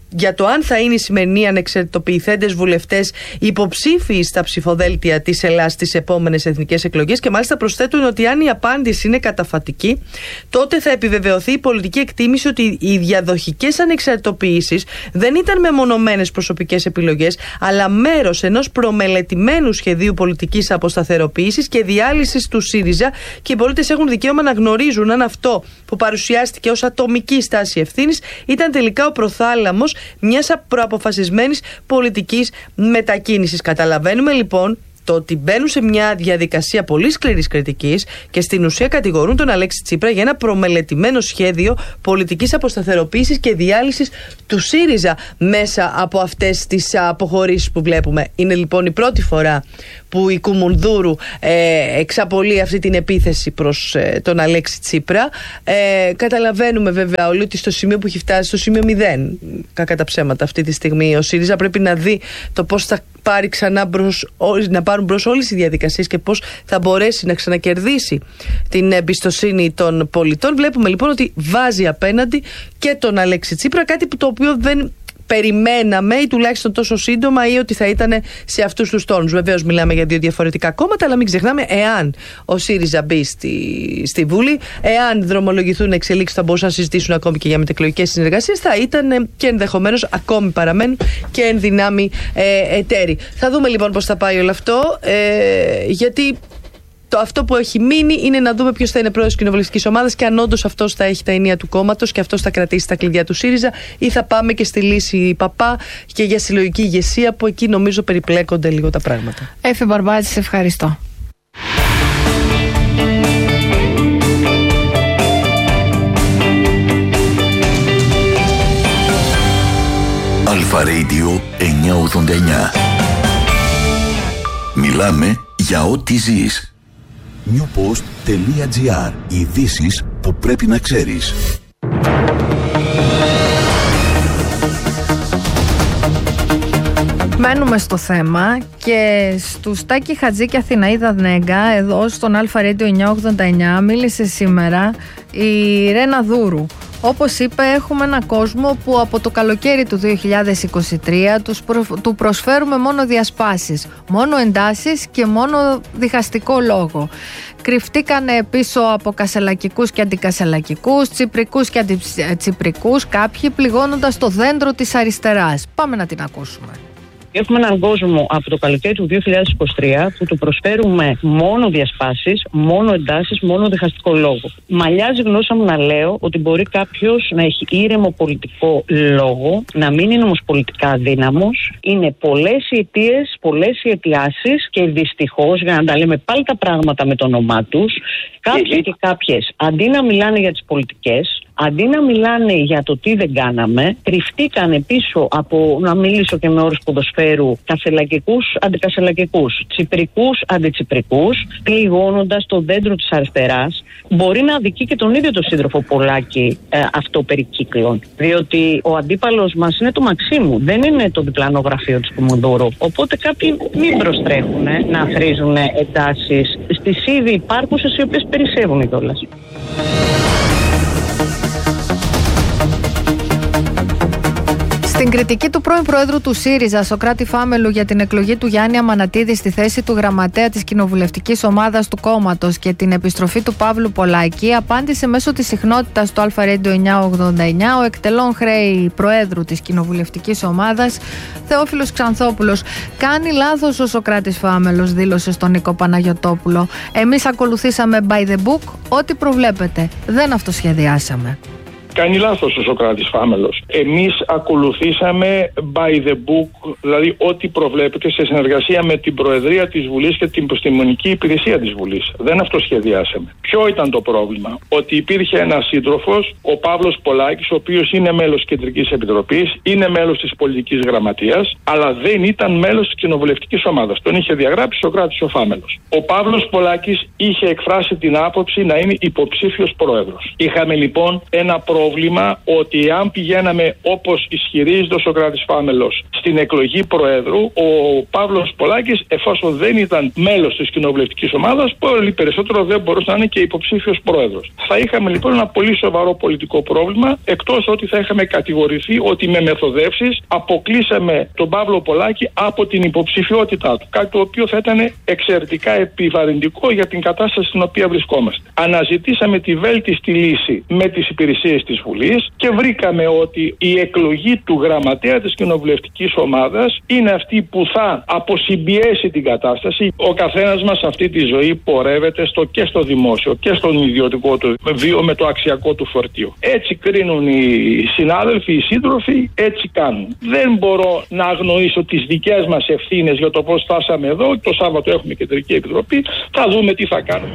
για το αν θα είναι οι σημερινοί ανεξαρτητοποιηθέντες βουλευτές υποψήφιοι στα ψηφοδέλτια της Ελλάδας στις επόμενες εθνικές εκλογές, και μάλιστα προσθέτουν ότι αν η απάντηση είναι καταφατική, τότε θα επιβεβαιωθεί η πολιτική εκτίμηση ότι οι διαδοχικές ανεξαρτητοποιήσεις δεν ήταν μεμονωμένες προσωπικές επιλογές, αλλά μέρος ενός προμελετημένου σχεδίου πολιτικής αποσταθεροποίησης και διάλυσης του ΣΥΡΙΖΑ, και οι πολίτες έχουν δικαίωμα να γνωρίζουν αν αυτό που παρουσιάστηκε ως ατομική στάση ευθύνης ήταν τελικά ο προθάλαμος μιας προαποφασισμένης πολιτικής μετακίνησης. Καταλαβαίνουμε λοιπόν το ότι μπαίνουν σε μια διαδικασία πολύ σκληρής κριτικής και στην ουσία κατηγορούν τον Αλέξη Τσίπρα για ένα προμελετημένο σχέδιο πολιτικής αποσταθεροποίησης και διάλυσης του ΣΥΡΙΖΑ μέσα από αυτές τις αποχωρήσεις που βλέπουμε. Είναι λοιπόν η πρώτη φορά που η Κουμουνδούρου ε, εξαπολύει αυτή την επίθεση προς ε, τον Αλέξη Τσίπρα. Ε, καταλαβαίνουμε βέβαια όλοι ότι στο σημείο που έχει φτάσει, στο σημείο μηδέν, κακά τα ψέματα αυτή τη στιγμή, ο ΣΥΡΙΖΑ πρέπει να δει το πώς θα πάρει ξανά μπρος, να πάρουν μπρος όλες οι διαδικασίες και πώς θα μπορέσει να ξανακερδίσει την εμπιστοσύνη των πολιτών. Βλέπουμε λοιπόν ότι βάζει απέναντι και τον Αλέξη Τσίπρα, κάτι που το οποίο δεν περιμέναμε ή τουλάχιστον τόσο σύντομα, ή ότι θα ήταν σε αυτούς τους τόνους. Βεβαίως μιλάμε για δύο διαφορετικά κόμματα, αλλά μην ξεχνάμε, εάν ο ΣΥΡΙΖΑ μπει στη, στη Βουλή, εάν δρομολογηθούν εξελίξεις θα μπορούσαν να συζητήσουν ακόμη και για μετεκλογικές συνεργασίες, θα ήταν και ενδεχομένως ακόμη παραμένουν και εν δυνάμει ε, εταίροι. Θα δούμε λοιπόν πώς θα πάει όλο αυτό, ε, γιατί το αυτό που έχει μείνει είναι να δούμε ποιος θα είναι πρόεδρος της κοινοβουλευτικής ομάδας και αν όντως αυτός θα έχει τα ενία του κόμματος και αυτός θα κρατήσει τα κλειδιά του ΣΥΡΙΖΑ, ή θα πάμε και στη λύση Παπά και για συλλογική ηγεσία, που εκεί νομίζω περιπλέκονται λίγο τα πράγματα. Έφη Μπαρμπάτζη, σε ευχαριστώ. Αλφα Radio εννιακόσια ογδόντα εννιά. Μιλάμε για ό,τι ζεις. newpost.gr. Ειδήσεις που πρέπει να ξέρεις. Μένουμε στο θέμα και στου Τάκη Χατζή και Αθηναίδα Νέγκα, εδώ στον Αλφα Radio εννιακόσια ογδόντα εννιά, μίλησε σήμερα η Ρένα Δούρου. Όπως είπε, έχουμε έναν κόσμο που από το καλοκαίρι του δύο χιλιάδες είκοσι τρία τους προ... του προσφέρουμε μόνο διασπάσεις, μόνο εντάσεις και μόνο διχαστικό λόγο. Κρυφτήκανε πίσω από κασελακικούς και αντικασελακικούς, τσιπρικούς και αντιτσιπρικούς, κάποιοι πληγώνοντας το δέντρο της αριστεράς. Πάμε να την ακούσουμε. Έχουμε έναν κόσμο από το καλοκαίρι του δύο χιλιάδες είκοσι τρία που του προσφέρουμε μόνο διασπάσεις, μόνο εντάσεις, μόνο διχαστικό λόγο. Μαλλιάζει γνώσα μου να λέω ότι μπορεί κάποιος να έχει ήρεμο πολιτικό λόγο, να μην είναι όμως πολιτικά αδύναμος. Είναι πολλές οι αιτίες, πολλές οι αιτιάσεις και δυστυχώς, για να τα λέμε πάλι τα πράγματα με το όνομά τους, κάποιοι και κάποιες αντί να μιλάνε για τις πολιτικές, αντί να μιλάνε για το τι δεν κάναμε, κρυφτήκανε πίσω από, να μιλήσω και με όρους ποδοσφαίρου, κασελακικούς αντικασελακικούς, τσιπρικούς αντιτσιπρικούς, πληγώνοντας το δέντρο της αριστεράς. Μπορεί να αδικεί και τον ίδιο τον σύντροφο Πολάκη ε, αυτό περί κύκλων. Διότι ο αντίπαλος μας είναι το Μαξίμου, δεν είναι το διπλανό γραφείο της Κουμουνδούρου. Οπότε κάποιοι μην προστρέχουν ε, να θρίζουν εντάσεις στις ήδη υπάρχουσες, οι οποίες περισσεύουν κιόλας. Στην κριτική του πρώην Προέδρου του ΣΥΡΙΖΑ, Σωκράτη Φάμελου, για την εκλογή του Γιάννη Αμανατίδη στη θέση του γραμματέα της κοινοβουλευτικής ομάδας του κόμματος και την επιστροφή του Παύλου Πολάκη, απάντησε μέσω της συχνότητας του Αλφα Radio εννιακόσια ογδόντα εννιά ο εκτελών χρέη Προέδρου της κοινοβουλευτικής ομάδας, Θεόφιλος Ξανθόπουλος. Κάνει λάθος ο Σωκράτης Φάμελος, δήλωσε στον Νίκο Παναγιωτόπουλο. Εμείς ακολουθήσαμε by the book, ό,τι προβλέπετε. Δεν αυτοσχεδιάσαμε. Κάνει λάθος ο Σωκράτης Φάμελος. Εμείς ακολουθήσαμε by the book, δηλαδή ό,τι προβλέπεται, σε συνεργασία με την Προεδρία της Βουλής και την Επιστημονική Υπηρεσία της Βουλής. Δεν αυτοσχεδιάσαμε. Ποιο ήταν το πρόβλημα? Ότι υπήρχε ένας σύντροφος, ο Παύλος Πολάκης, ο οποίος είναι μέλος της Κεντρικής Επιτροπής, είναι μέλος της Πολιτικής Γραμματείας, αλλά δεν ήταν μέλος της Κοινοβουλευτικής Ομάδας. Τον είχε διαγράψει ο Σωκράτης ο Φάμελος. Ο Παύλος Πολάκης είχε εκφράσει την άποψη να είναι υποψήφιος πρόεδρος. Είχαμε λοιπόν ένα πρόβλημα. Πρόβλημα ότι αν πηγαίναμε όπως ισχυρίζεται ο Σωκράτης Φάμελος στη στην εκλογή Προέδρου ο Παύλος Πολάκης, εφόσον δεν ήταν μέλος της κοινοβουλευτικής ομάδας, πολύ περισσότερο δεν μπορούσε να είναι και υποψήφιος Πρόεδρος. Θα είχαμε λοιπόν ένα πολύ σοβαρό πολιτικό πρόβλημα, εκτός ότι θα είχαμε κατηγορηθεί ότι με μεθοδεύσεις αποκλείσαμε τον Παύλο Πολάκη από την υποψηφιότητά του. Κάτι το οποίο θα ήταν εξαιρετικά επιβαρυντικό για την κατάσταση στην οποία βρισκόμαστε. Αναζητήσαμε τη βέλτιστη λύση με τις υπηρεσίες της Βουλής και βρήκαμε ότι η εκλογή του γραμματέα της κοινοβουλευτικής ομάδας είναι αυτή που θα αποσυμπιέσει την κατάσταση. Ο καθένας μας αυτή τη ζωή πορεύεται στο, και στο δημόσιο και στον ιδιωτικό του βίο με το αξιακό του φορτίο. Έτσι κρίνουν οι συνάδελφοι, οι σύντροφοι, έτσι κάνουν. Δεν μπορώ να αγνοήσω τις δικές μας ευθύνες για το πώς φτάσαμε εδώ. Το Σάββατο έχουμε κεντρική επιτροπή. Θα δούμε τι θα κάνουμε.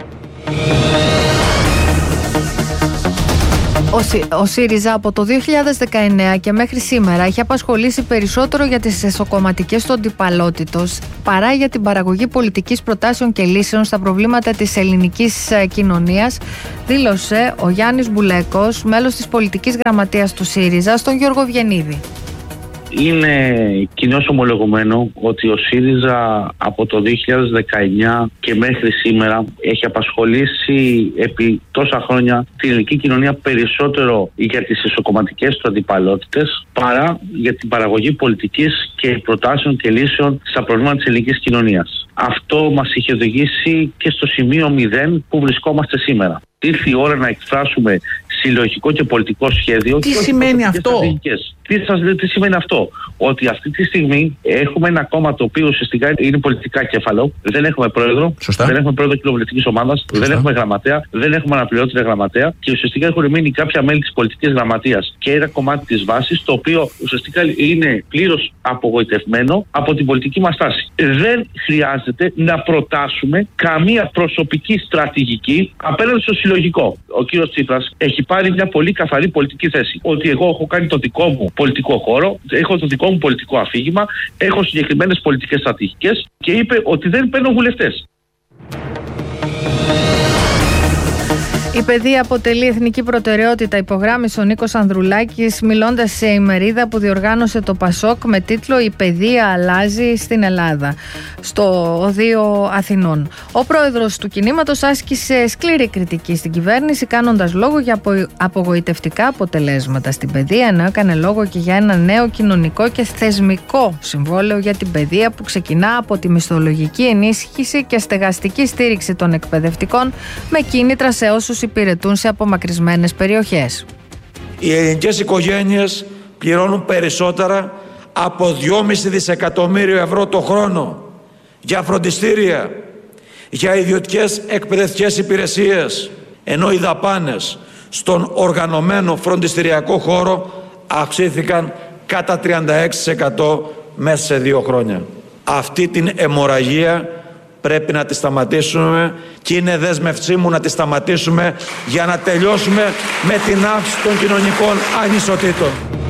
Ο, Σι, ο ΣΥΡΙΖΑ από το δύο χιλιάδες δεκαεννέα και μέχρι σήμερα έχει απασχολήσει περισσότερο για τις εσωκομματικές του αντιπαλότητος παρά για την παραγωγή πολιτικής προτάσεων και λύσεων στα προβλήματα της ελληνικής κοινωνίας, δήλωσε ο Γιάννης Μπουλέκος, μέλος της πολιτικής γραμματείας του ΣΥΡΙΖΑ, στον Γιώργο Βιενίδη. Είναι κοινώς ομολογωμένο ότι ο ΣΥΡΙΖΑ από το δύο χιλιάδες δεκαεννέα και μέχρι σήμερα έχει απασχολήσει επί τόσα χρόνια την ελληνική κοινωνία περισσότερο για τις εσωκομματικές του αντιπαλότητες παρά για την παραγωγή πολιτικής και προτάσεων και λύσεων στα προβλήματα της ελληνικής κοινωνίας. Αυτό μας είχε οδηγήσει και στο σημείο μηδέν που βρισκόμαστε σήμερα. Ήρθε η ώρα να εκφράσουμε συλλογικό και πολιτικό σχέδιο. Τι σημαίνει αυτό? Τι, τι σημαίνει αυτό? Ότι αυτή τη στιγμή έχουμε ένα κόμμα το οποίο ουσιαστικά είναι πολιτικά κέφαλο. Δεν έχουμε πρόεδρο, Σωστά. δεν έχουμε πρόεδρο κοινοβουλευτικής ομάδας, δεν έχουμε γραμματέα, δεν έχουμε αναπληρώτρια γραμματέα και ουσιαστικά έχουν μείνει κάποια μέλη της πολιτικής γραμματείας και ένα κομμάτι της βάσης το οποίο ουσιαστικά είναι πλήρως απογοητευμένο από την πολιτική μας τάση. Δεν χρειάζεται να προτάσουμε καμία προσωπική στρατηγική απέναντι στο συλλογικό. Ο κύριος Τσίπρας έχει πάρει μια πολύ καθαρή πολιτική θέση. Ότι εγώ έχω κάνει το δικό μου πολιτικό χώρο, έχω το δικό μου πολιτικό αφήγημα, έχω συγκεκριμένες πολιτικές στρατηγικές και είπε ότι δεν παίρνω βουλευτές. Η παιδεία αποτελεί εθνική προτεραιότητα, υπογράμμισε ο Νίκος Ανδρουλάκης μιλώντας σε ημερίδα που διοργάνωσε το Πασόκ με τίτλο «Η παιδεία αλλάζει στην Ελλάδα» στο Οδείο Αθηνών. Ο πρόεδρος του κινήματος άσκησε σκληρή κριτική στην κυβέρνηση, κάνοντας λόγο για απογοητευτικά αποτελέσματα στην παιδεία, ενώ έκανε λόγο και για ένα νέο κοινωνικό και θεσμικό συμβόλαιο για την παιδεία που ξεκινά από τη μισθολογική ενίσχυση και στεγαστική στήριξη των εκπαιδευτικών με κίνητρα σε όσους υπηρετούν σε απομακρυσμένες περιοχές. Οι ελληνικές οικογένειες πληρώνουν περισσότερα από δυόμισι δισεκατομμύριο ευρώ το χρόνο για φροντιστήρια, για ιδιωτικές εκπαιδευτικές υπηρεσίες, ενώ οι δαπάνες στον οργανωμένο φροντιστηριακό χώρο αυξήθηκαν κατά τριάντα έξι τοις εκατό μέσα σε δύο χρόνια. Αυτή την αιμορραγία πρέπει να τη σταματήσουμε και είναι δέσμευσή μου να τη σταματήσουμε για να τελειώσουμε με την αύξηση των κοινωνικών ανισοτήτων.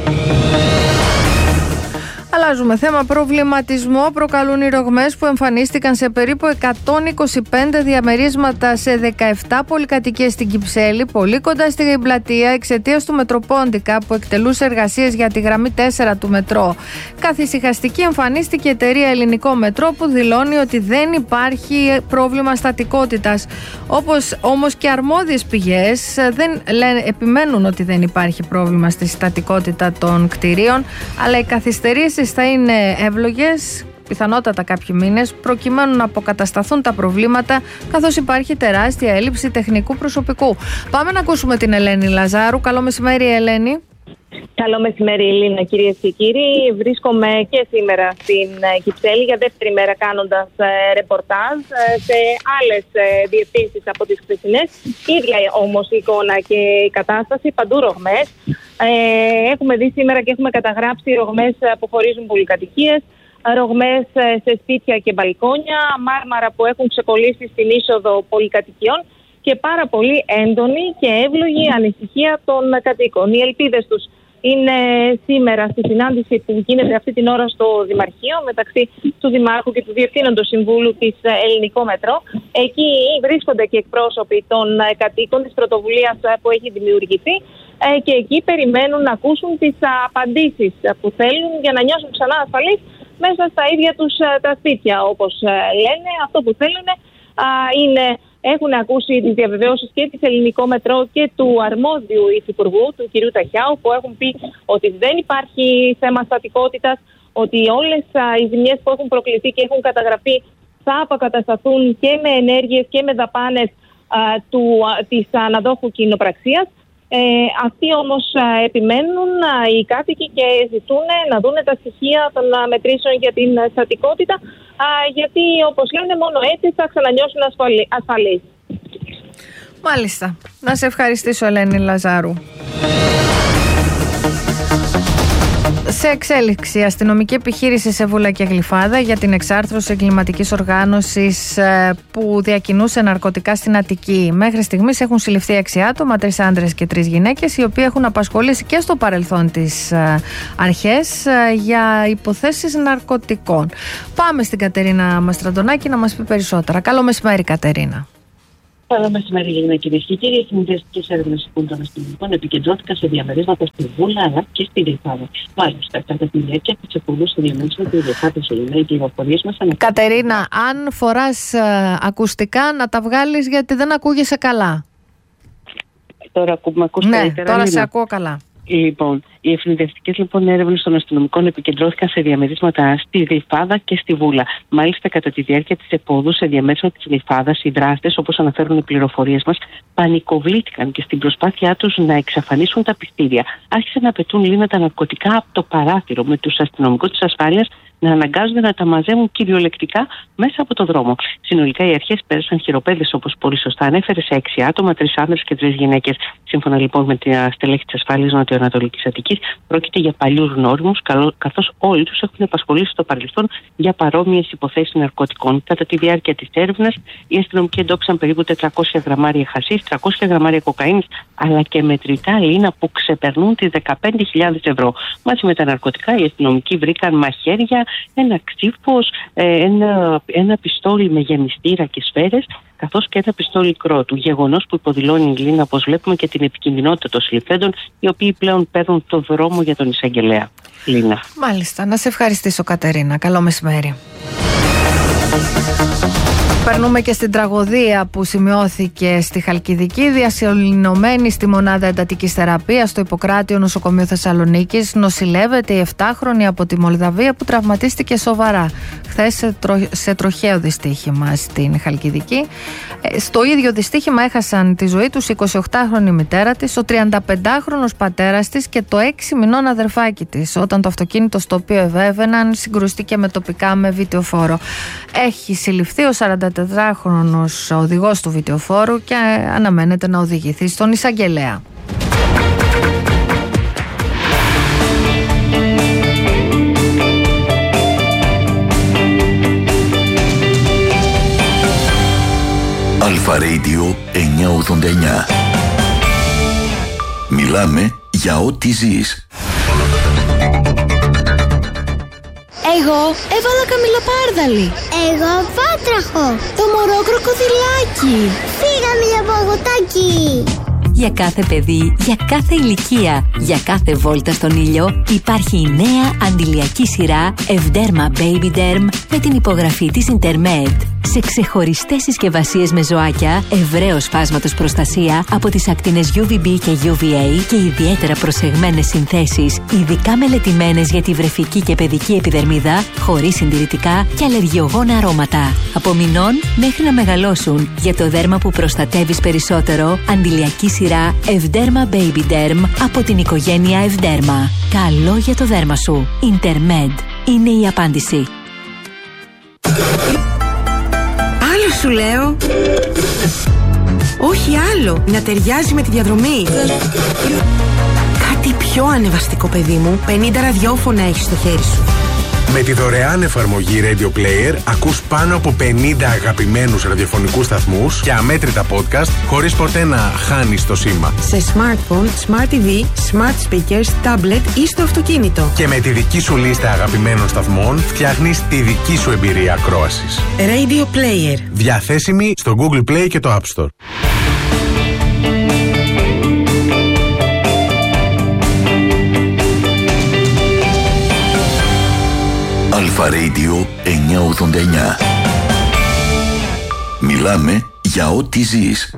Αλλάζουμε θέμα. Προβληματισμό προκαλούν οι ρογμές που εμφανίστηκαν σε περίπου εκατόν είκοσι πέντε διαμερίσματα σε δεκαεπτά πολυκατοικίες στην Κυψέλη, πολύ κοντά στην πλατεία, εξαιτίας του Μετροπόντικα που εκτελούσε εργασίες για τη γραμμή τέσσερα του μετρό. Καθησυχαστική εμφανίστηκε η εταιρεία Ελληνικό Μετρό που δηλώνει ότι δεν υπάρχει πρόβλημα στατικότητας. Όπως όμως και αρμόδιες πηγές δεν λένε, επιμένουν ότι δεν υπάρχει πρόβλημα στη στατικότητα των κτηρίων, αλλά οι καθυστερήσεις θα είναι εύλογες, πιθανότατα κάποιοι μήνες, προκειμένου να αποκατασταθούν τα προβλήματα, καθώς υπάρχει τεράστια έλλειψη τεχνικού προσωπικού. Πάμε να ακούσουμε την Ελένη Λαζάρου. Καλό μεσημέρι, Ελένη. Καλό μεσημέρι, Ελίνα, κυρίες και κύριοι. Βρίσκομαι και σήμερα στην Κυψέλη για δεύτερη μέρα κάνοντας ρεπορτάζ σε άλλες διευθύνσεις από τις χθεσινές. Ίδια όμως η εικόνα και η κατάσταση, παντού ρογμές. Ε, έχουμε δει σήμερα και έχουμε καταγράψει ρογμές που χωρίζουν πολυκατοικίες, ρογμές σε σπίτια και μπαλκόνια, μάρμαρα που έχουν ξεκολλήσει στην είσοδο πολυκατοικιών και πάρα πολύ έντονη και εύλογη ανησυχία των κατοίκων. Οι ελπίδες τους είναι σήμερα στη συνάντηση που γίνεται αυτή την ώρα στο Δημαρχείο μεταξύ του Δημάρχου και του Διευθύνοντος Συμβούλου της Ελληνικό Μετρό. Εκεί βρίσκονται και εκπρόσωποι των κατοίκων της πρωτοβουλίας που έχει δημιουργηθεί και εκεί περιμένουν να ακούσουν τις απαντήσεις που θέλουν για να νιώσουν ξανά ασφαλείς μέσα στα ίδια τους τα σπίτια. Όπως λένε, αυτό που θέλουν είναι... Έχουν ακούσει τις διαβεβαιώσεις και της Ελληνικό Μετρό και του αρμόδιου υφυπουργού, του κ. Ταχιάου, που έχουν πει ότι δεν υπάρχει θέμα στατικότητας, ότι όλες οι ζημιές που έχουν προκληθεί και έχουν καταγραφεί θα αποκατασταθούν και με ενέργειες και με δαπάνες α, του, α, της αναδόχου κοινοπραξίας. Ε, αυτοί όμως α, επιμένουν α, οι κάτοικοι και ζητούν να δουν τα στοιχεία των α, μετρήσεων για την α, στατικότητα, α, γιατί όπως λένε μόνο έτσι θα ξανανιώσουν ασφαλεί, ασφαλείς. Μάλιστα. Να σε ευχαριστήσω, Ελένη Λαζάρου. Σε εξέλιξη, αστυνομική επιχείρηση σε Βούλα και Γλυφάδα για την εξάρθρωση εγκληματικής οργάνωσης που διακινούσε ναρκωτικά στην Αττική. Μέχρι στιγμής έχουν συλληφθεί έξι άτομα, τρεις άντρες και τρεις γυναίκες, οι οποίοι έχουν απασχολήσει και στο παρελθόν τις αρχές για υποθέσεις ναρκωτικών. Πάμε στην Κατερίνα Μαστραντονάκη να μας πει περισσότερα. Καλό μεσημέρι, Κατερίνα. Καλό μεσημέρι, Ελληνικά, κυρίες και κύριοι. Οι συνδυαστικές έρευνες των αστυνομικών επικεντρώθηκαν σε διαμερίσματα στη Βούλα αλλά και στη Γλυφάδα. Μάλιστα, κατά τη διάρκεια τη εκπομπή του διαμερίσματο του Γλυφάδα, οι πληροφορίες μας αναφέρουν. Κατερίνα, αν φοράς ε, ακουστικά, να τα βγάλεις γιατί δεν ακούγεσαι καλά. Τώρα ακούμε, ακούς ναι, καλύτερα. Τώρα είναι. σε ακούω καλά. Λοιπόν, οι ευνηδιαστικές λοιπόν έρευνες των αστυνομικών επικεντρώθηκαν σε διαμερίσματα στη Γλυφάδα και στη Βούλα. Μάλιστα, κατά τη διάρκεια της επόδου σε διαμέρισματα της Γλυφάδας, οι δράστες, όπως αναφέρουν οι πληροφορίες μας, πανικοβλήθηκαν και στην προσπάθειά τους να εξαφανίσουν τα πιστήρια. Άρχισαν να πετούν λίμματα ναρκωτικά από το παράθυρο, με τους αστυνομικούς της ασφάλειας να αναγκάζονται να τα μαζεύουν κυριολεκτικά μέσα από το δρόμο. Συνολικά, οι αρχές πέρασαν χειροπέδες, όπως πολύ σωστά ανέφερε, σε έξι άτομα, τρεις άνδρες και τρεις γυναίκες. Σύμφωνα λοιπόν με τη στελέχη της ασφάλειας Νοτιοανατολικής Αττικής, πρόκειται για παλιούς γνώριμους, καθώς όλοι τους έχουν απασχολήσει στο παρελθόν για παρόμοιες υποθέσεις ναρκωτικών. Κατά τη διάρκεια της έρευνας, οι αστυνομικοί εντόπισαν περίπου τετρακόσια γραμμάρια χασίς, τριακόσια γραμμάρια κοκαίνης, αλλά και μετρητά λίνα που ξεπερνούν τις δεκαπέντε χιλιάδες ευρώ. Μαζί με τα ναρκωτικά, οι αστυνομικοί βρήκαν μαχαίρια, ένα ξύφος, ένα, ένα πιστόλι με γεμιστήρα και σφαίρες, καθώς και ένα πιστόλι κρότου. Γεγονός που υποδηλώνει η Λίνα, όπως βλέπουμε, και την επικινδυνότητα των συλληφθέντων, οι οποίοι πλέον παίρνουν το δρόμο για τον εισαγγελέα. Λίνα. Μάλιστα. Να σε ευχαριστήσω, Κατερίνα. Καλό μεσημέρι. Περνούμε και στην τραγωδία που σημειώθηκε στη Χαλκιδική. Διασωληνωμένη στη μονάδα εντατικής θεραπείας στο Ιπποκράτειο Νοσοκομείο Θεσσαλονίκης νοσηλεύεται η επτάχρονη από τη Μολδαβία που τραυματίστηκε σοβαρά χθες σε, τρο... σε τροχαίο δυστύχημα στην Χαλκιδική. Στο ίδιο δυστύχημα έχασαν τη ζωή τους η εικοσιοκτάχρονη μητέρα της, ο τριανταπεντάχρονος πατέρας της και το έξι μηνών αδερφάκι της, όταν το αυτοκίνητο στο οποίο ευέβαιναν συγκρουστήκε με τοπικά με βιτεοφόρο. Έχει συλληφθεί ο σαραντατετράχρονος οδηγός του βιτεοφόρου και αναμένεται να οδηγηθεί στον εισαγγελέα. Αλφα Radio εννιακόσια ογδόντα εννιά. Μιλάμε για ό,τι ζεις. Εγώ έβαλα καμιλοπάρδαλη. Εγώ βάτραχο. Το μωρό κροκοδιλάκι. Φύγαμε για παγωτάκι. Για κάθε παιδί, για κάθε ηλικία, για κάθε βόλτα στον ήλιο υπάρχει η νέα αντιλιακή σειρά Evderma Baby Derm με την υπογραφή της Intermed. Σε ξεχωριστές συσκευασίες με ζωάκια, ευρέως φάσματος προστασία από τις ακτίνες γιου βι μπι και γιου βι έι και ιδιαίτερα προσεγμένες συνθέσεις, ειδικά μελετημένες για τη βρεφική και παιδική επιδερμίδα, χωρίς συντηρητικά και αλλεργιογόνα αρώματα. Από μηνών μέχρι να μεγαλώσουν, για το δέρμα που προστατεύεις περισσότερο, αντιλιακή σειρά Evderma Baby Derm από την οικογένεια Evderma. Καλό για το δέρμα σου. Intermed είναι η απάντηση. Άλλο σου λέω. Όχι άλλο. Να ταιριάζει με τη διαδρομή. Κάτι πιο ανεβαστικό, παιδί μου. πενήντα ραδιόφωνα έχεις στο χέρι σου. Με τη δωρεάν εφαρμογή Radio Player ακούς πάνω από πενήντα αγαπημένους ραδιοφωνικούς σταθμούς και αμέτρητα podcast χωρίς ποτέ να χάνεις το σήμα. Σε smartphone, smart τι βι, smart speakers, tablet ή στο αυτοκίνητο. Και με τη δική σου λίστα αγαπημένων σταθμών φτιάχνεις τη δική σου εμπειρία ακρόασης. Radio Player. Διαθέσιμη στο Google Play και το App Store. Αλφα Radio εννιακόσια ογδόντα εννιά. Μιλάμε για ό,τι ζεις.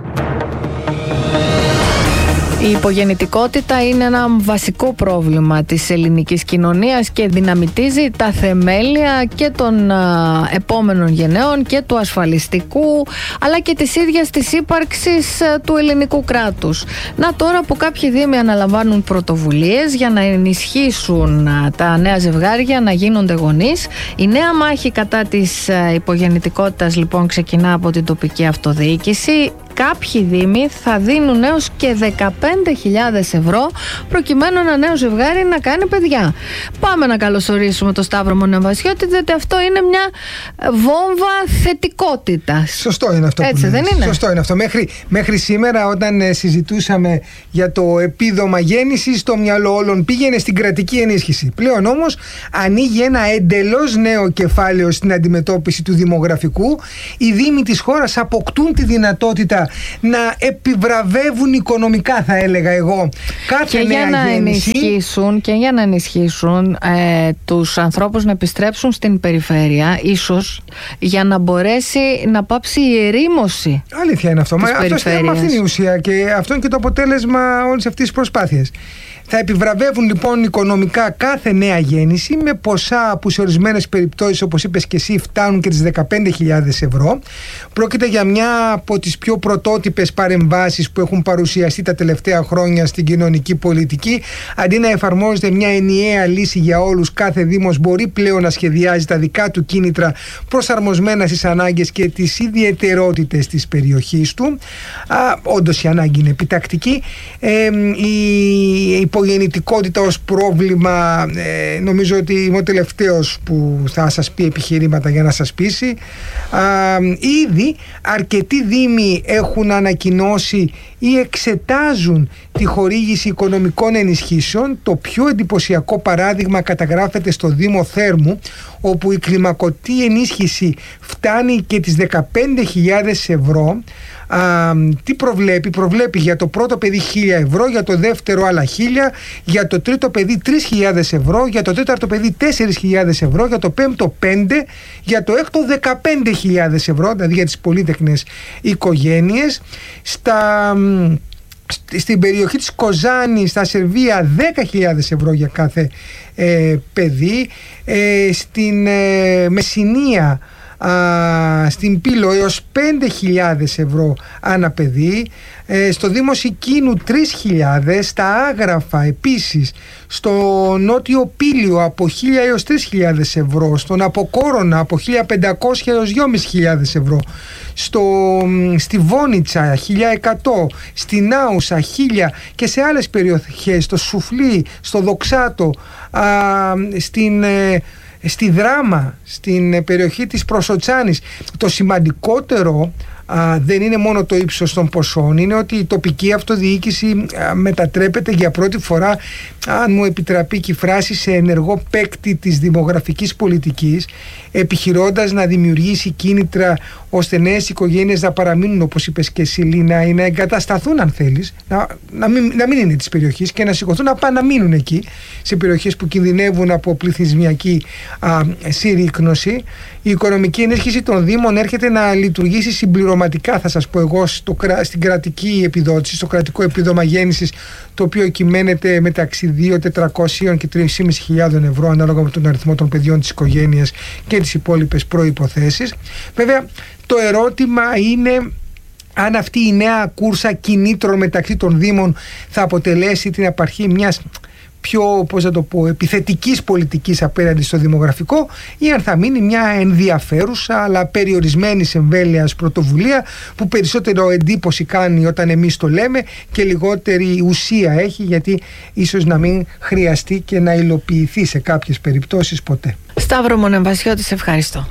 Η υπογεννητικότητα είναι ένα βασικό πρόβλημα της ελληνικής κοινωνίας και δυναμητίζει τα θεμέλια και των α, επόμενων γενναίων και του ασφαλιστικού, αλλά και της ίδιας της ύπαρξης α, του ελληνικού κράτους. Να τώρα που κάποιοι δήμοι αναλαμβάνουν πρωτοβουλίες για να ενισχύσουν α, τα νέα ζευγάρια να γίνονται γονείς. Η νέα μάχη κατά της α, υπογεννητικότητας λοιπόν ξεκινά από την τοπική αυτοδιοίκηση. Κάποιοι δήμοι θα δίνουν έως και δεκαπέντε χιλιάδες ευρώ προκειμένου ένα νέο ζευγάρι να κάνει παιδιά. Πάμε να καλωσορίσουμε τον Σταύρο Μονεβασιώτη, διότι αυτό είναι μια βόμβα θετικότητας. Σωστό είναι αυτό. Έτσι που δεν είναι? Σωστό είναι αυτό. Μέχρι, μέχρι σήμερα όταν ε, συζητούσαμε για το επίδομα γέννησης, το μυαλό όλων πήγαινε στην κρατική ενίσχυση. Πλέον όμως ανοίγει ένα εντελώς νέο κεφάλαιο στην αντιμετώπιση του δημογραφικού. Οι δήμοι της χώρας αποκτούν τη δυνατότητα να επιβραβεύουν οικονομικά, θα έλεγα εγώ, κάθε και νέα για να γέννηση. ενισχύσουν, και για να ενισχύσουν ε, τους ανθρώπους να επιστρέψουν στην περιφέρεια, ίσως για να μπορέσει να πάψει η ερήμωση. Αλήθεια είναι αυτό. Μα αυτό είναι, αυτή είναι η ουσία και αυτό είναι και το αποτέλεσμα όλης αυτής της προσπάθειας. Θα επιβραβεύουν λοιπόν οικονομικά κάθε νέα γέννηση με ποσά που σε ορισμένες περιπτώσεις, όπως είπες και εσύ, φτάνουν και τις δεκαπέντε χιλιάδες ευρώ. Πρόκειται για μια από τις πιο πρωτότυπες παρεμβάσεις που έχουν παρουσιαστεί τα τελευταία χρόνια στην κοινωνική πολιτική. Αντί να εφαρμόζεται μια ενιαία λύση για όλους, κάθε δήμος μπορεί πλέον να σχεδιάζει τα δικά του κίνητρα προσαρμοσμένα στις ανάγκες και τις ιδιαιτερότητες της περιοχής του. Α, όντως η ανάγκη είναι επιτακτική. Ε, η υπογεννητικότητα ως πρόβλημα, ε, νομίζω ότι είμαι ο τελευταίος που θα σας πει επιχειρήματα για να σας πείσει. Α, ήδη αρκετοί δήμοι έχουν ανακοινώσει ή εξετάζουν τη χορήγηση οικονομικών ενισχύσεων. Το πιο εντυπωσιακό παράδειγμα καταγράφεται στο Δήμο Θέρμου, όπου η κλιμακωτή ενίσχυση φτάνει και τις δεκαπέντε χιλιάδες ευρώ. Α, τι προβλέπει? Προβλέπει για το πρώτο παιδί χίλια ευρώ, για το δεύτερο άλλα χίλια, για το τρίτο παιδί τρεις χιλιάδες ευρώ, για το τέταρτο παιδί τέσσερις χιλιάδες ευρώ, για το πέμπτο πέντε, για το έκτο δεκαπέντε χιλιάδες ευρώ, δηλαδή για τις πολύτεκνες οικογένειες. Στα... Στην περιοχή της Κοζάνης, στα Σερβία, δέκα χιλιάδες ευρώ για κάθε ε, παιδί. Ε, στην ε, Μεσσηνία, α, στην Πύλο, έως πέντε χιλιάδες ευρώ ανά παιδί. Ε, στο Δήμο Σικίνου τρεις χιλιάδες, στα Άγραφα επίσης, στο Νότιο Πύλιο από χίλια έως τρεις χιλιάδες ευρώ, στον Αποκόρονα από χίλια πεντακόσια έως δυόμισι χιλιάδες ευρώ, στο, στη Βόνιτσα χίλια εκατό, στην Άουσα χίλια και σε άλλες περιοχές, στο Σουφλί, στο Δοξάτο, α, στην... Ε, στη Δράμα, στην περιοχή της Προσοτσάνης. Το σημαντικότερο α, δεν είναι μόνο το ύψος των ποσών, είναι ότι η τοπική αυτοδιοίκηση α, μετατρέπεται για πρώτη φορά, αν μου επιτραπεί και η φράση, σε ενεργό παίκτη της δημογραφικής πολιτικής, επιχειρώντας να δημιουργήσει κίνητρα ώστε νέες οικογένειες να παραμείνουν, όπως είπες και εσύ Λίνα, ή να εγκατασταθούν αν θέλεις, να, να, μην, να μην είναι της περιοχής και να σηκωθούν να πάνε να μείνουν εκεί, σε περιοχές που κινδυνεύουν από πληθυσμιακή α, συρρίκνωση. Η οικονομική ενίσχυση των Δήμων έρχεται να λειτουργήσει συμπληρωματικά, θα σας πω εγώ, στο, στην κρατική επιδότηση, στο κρατικό επίδομα γέννησης, το οποίο κυμαίνεται μεταξύ δύο χιλιάδες τετρακόσια και τρεις χιλιάδες πεντακόσια ευρώ ανάλογα με τον αριθμό των παιδιών της οικογένειας και τις υπόλοιπες προϋποθέσεις. Βέβαια, το ερώτημα είναι αν αυτή η νέα κούρσα κινήτρων μεταξύ των Δήμων θα αποτελέσει την απαρχή μιας πιο, πώς να το πω, επιθετικής πολιτικής απέναντι στο δημογραφικό, ή αν θα μείνει μια ενδιαφέρουσα αλλά περιορισμένης εμβέλειας πρωτοβουλία που περισσότερο εντύπωση κάνει όταν εμείς το λέμε και λιγότερη ουσία έχει, γιατί ίσως να μην χρειαστεί και να υλοποιηθεί σε κάποιες περιπτώσεις ποτέ. Σταύρο Μονεμβασιώτη, σε ευχαριστώ.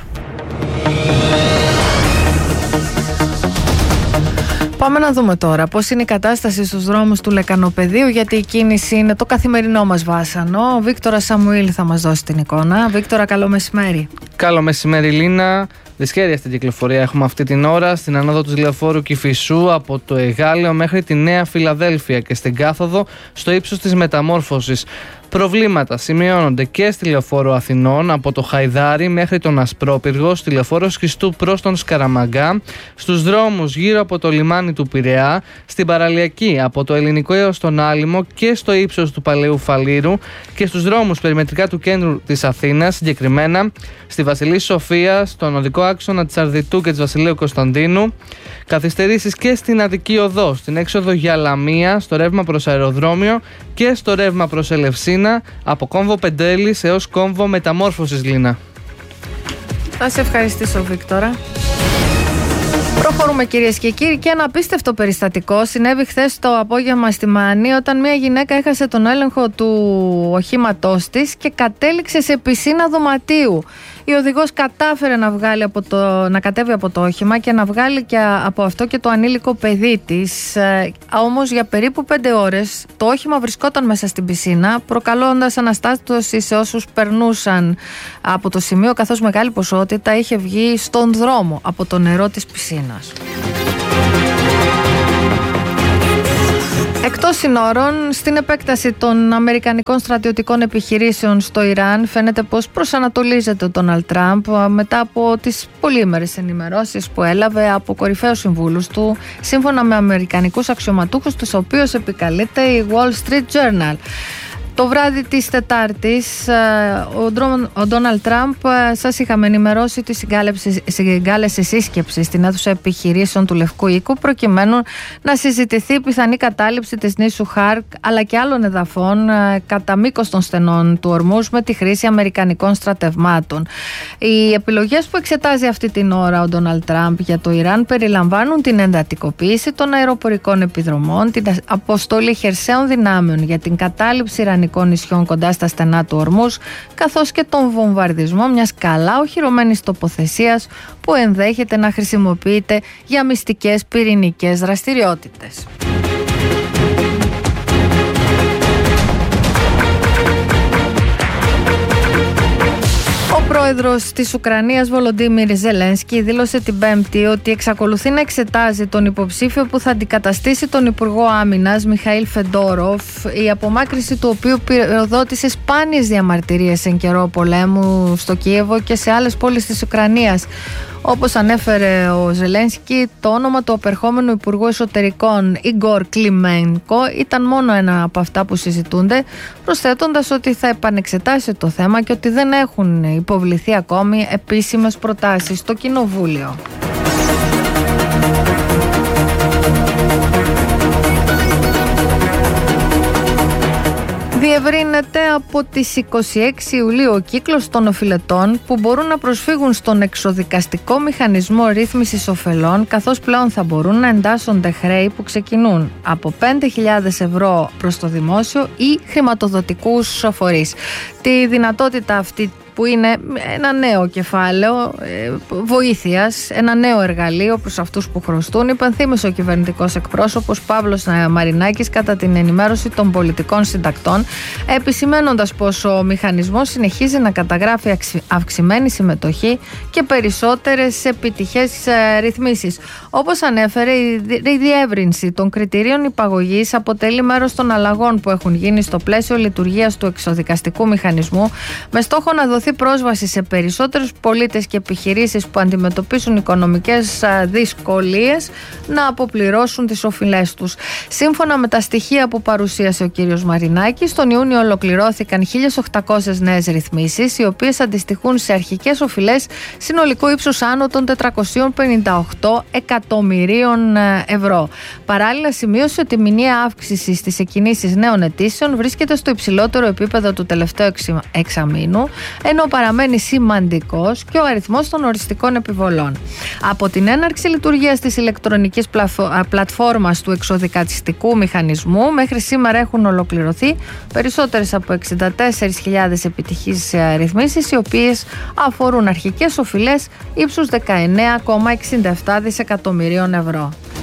Πάμε να δούμε τώρα πώς είναι η κατάσταση στους δρόμους του Λεκανοπεδίου, γιατί η κίνηση είναι το καθημερινό μας βάσανο. Ο Βίκτορας Σαμουήλ θα μας δώσει την εικόνα. Βίκτορα, καλό μεσημέρι. Καλό μεσημέρι, Λίνα. Δυσχέρεια στην κυκλοφορία έχουμε αυτή την ώρα στην ανόδο του Λεωφόρου Κηφισού από το Εγάλεο μέχρι τη Νέα Φιλαδέλφια και στην κάθοδο στο ύψος της Μεταμόρφωσης. Προβλήματα σημειώνονται και στη Λεωφόρο Αθηνών από το Χαϊδάρι μέχρι τον Ασπρόπυργο, στη Λεωφόρο Σχιστού προς τον Σκαραμαγκά, στους δρόμους γύρω από το λιμάνι του Πειραιά, στην Παραλιακή από το Ελληνικό έως τον Άλυμο και στο ύψος του Παλαιού Φαλήρου και στους δρόμους περιμετρικά του κέντρου της Αθήνας, συγκεκριμένα στη Βασιλής Σοφίας, στον οδικό άξονα της Αρδιτού και της Βασιλείου Κωνσταντίνου. Καθυστερήσεις και στην Αττική Οδό, στην έξοδο για Λαμία, στο ρεύμα προς αεροδρόμιο και στο ρεύμα προς Ελευσίνα, από κόμβο Πεντέλης έως κόμβο Μεταμόρφωσης, Λίνα. Θα σε ευχαριστήσω, Βίκτορα. Προχωρούμε, κυρίες και κύριοι, και ένα απίστευτο περιστατικό συνέβη χθες το απόγευμα στη Μάνη, όταν μια γυναίκα έχασε τον έλεγχο του οχήματός της και κατέληξε σε πισίνα δωματίου. Η οδηγός κατάφερε να, βγάλει από το, να κατέβει από το όχημα και να βγάλει και από αυτό και το ανήλικο παιδί της. Ε, όμως για περίπου πέντε ώρες το όχημα βρισκόταν μέσα στην πισίνα, προκαλώντας αναστάτωση σε όσους περνούσαν από το σημείο, καθώς μεγάλη ποσότητα είχε βγει στον δρόμο από το νερό της πισίνας. Εκτός συνόρων, στην επέκταση των αμερικανικών στρατιωτικών επιχειρήσεων στο Ιράν, φαίνεται πως προσανατολίζεται ο Ντόναλντ Τραμπ μετά από τις πολύμερες ενημερώσεις που έλαβε από κορυφαίους συμβούλους του, σύμφωνα με αμερικανικούς αξιωματούχους, τους οποίους επικαλείται η Wall Street Journal. Το βράδυ της Τετάρτης, ο Ντόναλντ Τραμπ, σας είχαμε ενημερώσει ότι συγκάλεσε σύσκεψη στην αίθουσα επιχειρήσεων του Λευκού Οίκου, προκειμένου να συζητηθεί η πιθανή κατάληψη της νήσου Χάρκ αλλά και άλλων εδαφών κατά μήκος των στενών του Ορμούζ με τη χρήση αμερικανικών στρατευμάτων. Οι επιλογές που εξετάζει αυτή την ώρα ο Ντόναλντ Τραμπ για το Ιράν περιλαμβάνουν την εντατικοποίηση των αεροπορικών επιδρομών, την αποστολή χερσαίων δυνάμεων για την κατάληψη Ιρανικών νησιών κοντά στα στενά του Ορμούζ, καθώς και τον βομβαρδισμό μιας καλά οχυρωμένης τοποθεσίας που ενδέχεται να χρησιμοποιείται για μυστικές πυρηνικές δραστηριότητες. Ο πρόεδρος της Ουκρανίας, Βολοντίμιρ Ζελένσκι, δήλωσε την Πέμπτη ότι εξακολουθεί να εξετάζει τον υποψήφιο που θα αντικαταστήσει τον Υπουργό Άμυνας, Μιχαήλ Φεντόροφ, η απομάκρυνση του οποίου πυροδότησε σπάνιες διαμαρτυρίες εν καιρό πολέμου στο Κίεβο και σε άλλες πόλεις της Ουκρανίας. Όπως ανέφερε ο Ζελένσκι, το όνομα του απερχόμενου Υπουργού Εσωτερικών, Ιγκόρ Κλιμένκο, ήταν μόνο ένα από αυτά που συζητούνται, προσθέτοντας ότι θα επανεξετάσει το θέμα και ότι δεν έχουν υποβληθεί ακόμη επίσημες προτάσεις στο Κοινοβούλιο. Διευρύνεται από τις είκοσι έξι Ιουλίου ο κύκλος των οφειλετών που μπορούν να προσφύγουν στον εξοδικαστικό μηχανισμό ρύθμισης ωφελών, καθώς πλέον θα μπορούν να εντάσσονται χρέη που ξεκινούν από πέντε χιλιάδες ευρώ προς το δημόσιο ή χρηματοδοτικούς φορείς. Τη δυνατότητα αυτή, που είναι ένα νέο κεφάλαιο ε, βοήθειας, ένα νέο εργαλείο προς αυτούς που χρωστούν, υπενθύμισε ο κυβερνητικός εκπρόσωπος Παύλος Μαρινάκης κατά την ενημέρωση των πολιτικών συντακτών, επισημένοντας πως ο μηχανισμός συνεχίζει να καταγράφει αυξημένη συμμετοχή και περισσότερες επιτυχές ε, ρυθμίσεις. Όπως ανέφερε, η διεύρυνση των κριτηρίων υπαγωγής αποτελεί μέρος των αλλαγών που έχουν γίνει στο πλαίσιο λειτουργίας του εξοδικαστικού μηχανισμού, με στόχο να δοθεί δοθεί πρόσβαση σε περισσότερους πολίτες και επιχειρήσεις που αντιμετωπίσουν οικονομικές δυσκολίες να αποπληρώσουν τις οφειλές τους. Σύμφωνα με τα στοιχεία που παρουσίασε ο κύριος Μαρινάκης, τον Ιούνιο ολοκληρώθηκαν χίλιες οκτακόσιες νέες ρυθμίσεις, οι οποίες αντιστοιχούν σε αρχικές οφειλές συνολικού ύψους άνω των τετρακόσια πενήντα οκτώ εκατομμυρίων ευρώ. Παράλληλα, σημείωσε ότι η μηνιαία αύξηση στις εκκινήσεις νέων αιτήσεων βρίσκεται στο υψηλότερο επίπεδο του τελευταίου εξαμήνου, ενώ παραμένει σημαντικός και ο αριθμός των οριστικών επιβολών. Από την έναρξη λειτουργίας της ηλεκτρονικής πλατφόρμας του εξοδικαστικού μηχανισμού, μέχρι σήμερα έχουν ολοκληρωθεί περισσότερες από εξήντα τέσσερις χιλιάδες επιτυχείς ρυθμίσεις, οι οποίες αφορούν αρχικές οφειλές ύψους δεκαεννέα κόμμα εξήντα επτά δισεκατομμυρίων ευρώ.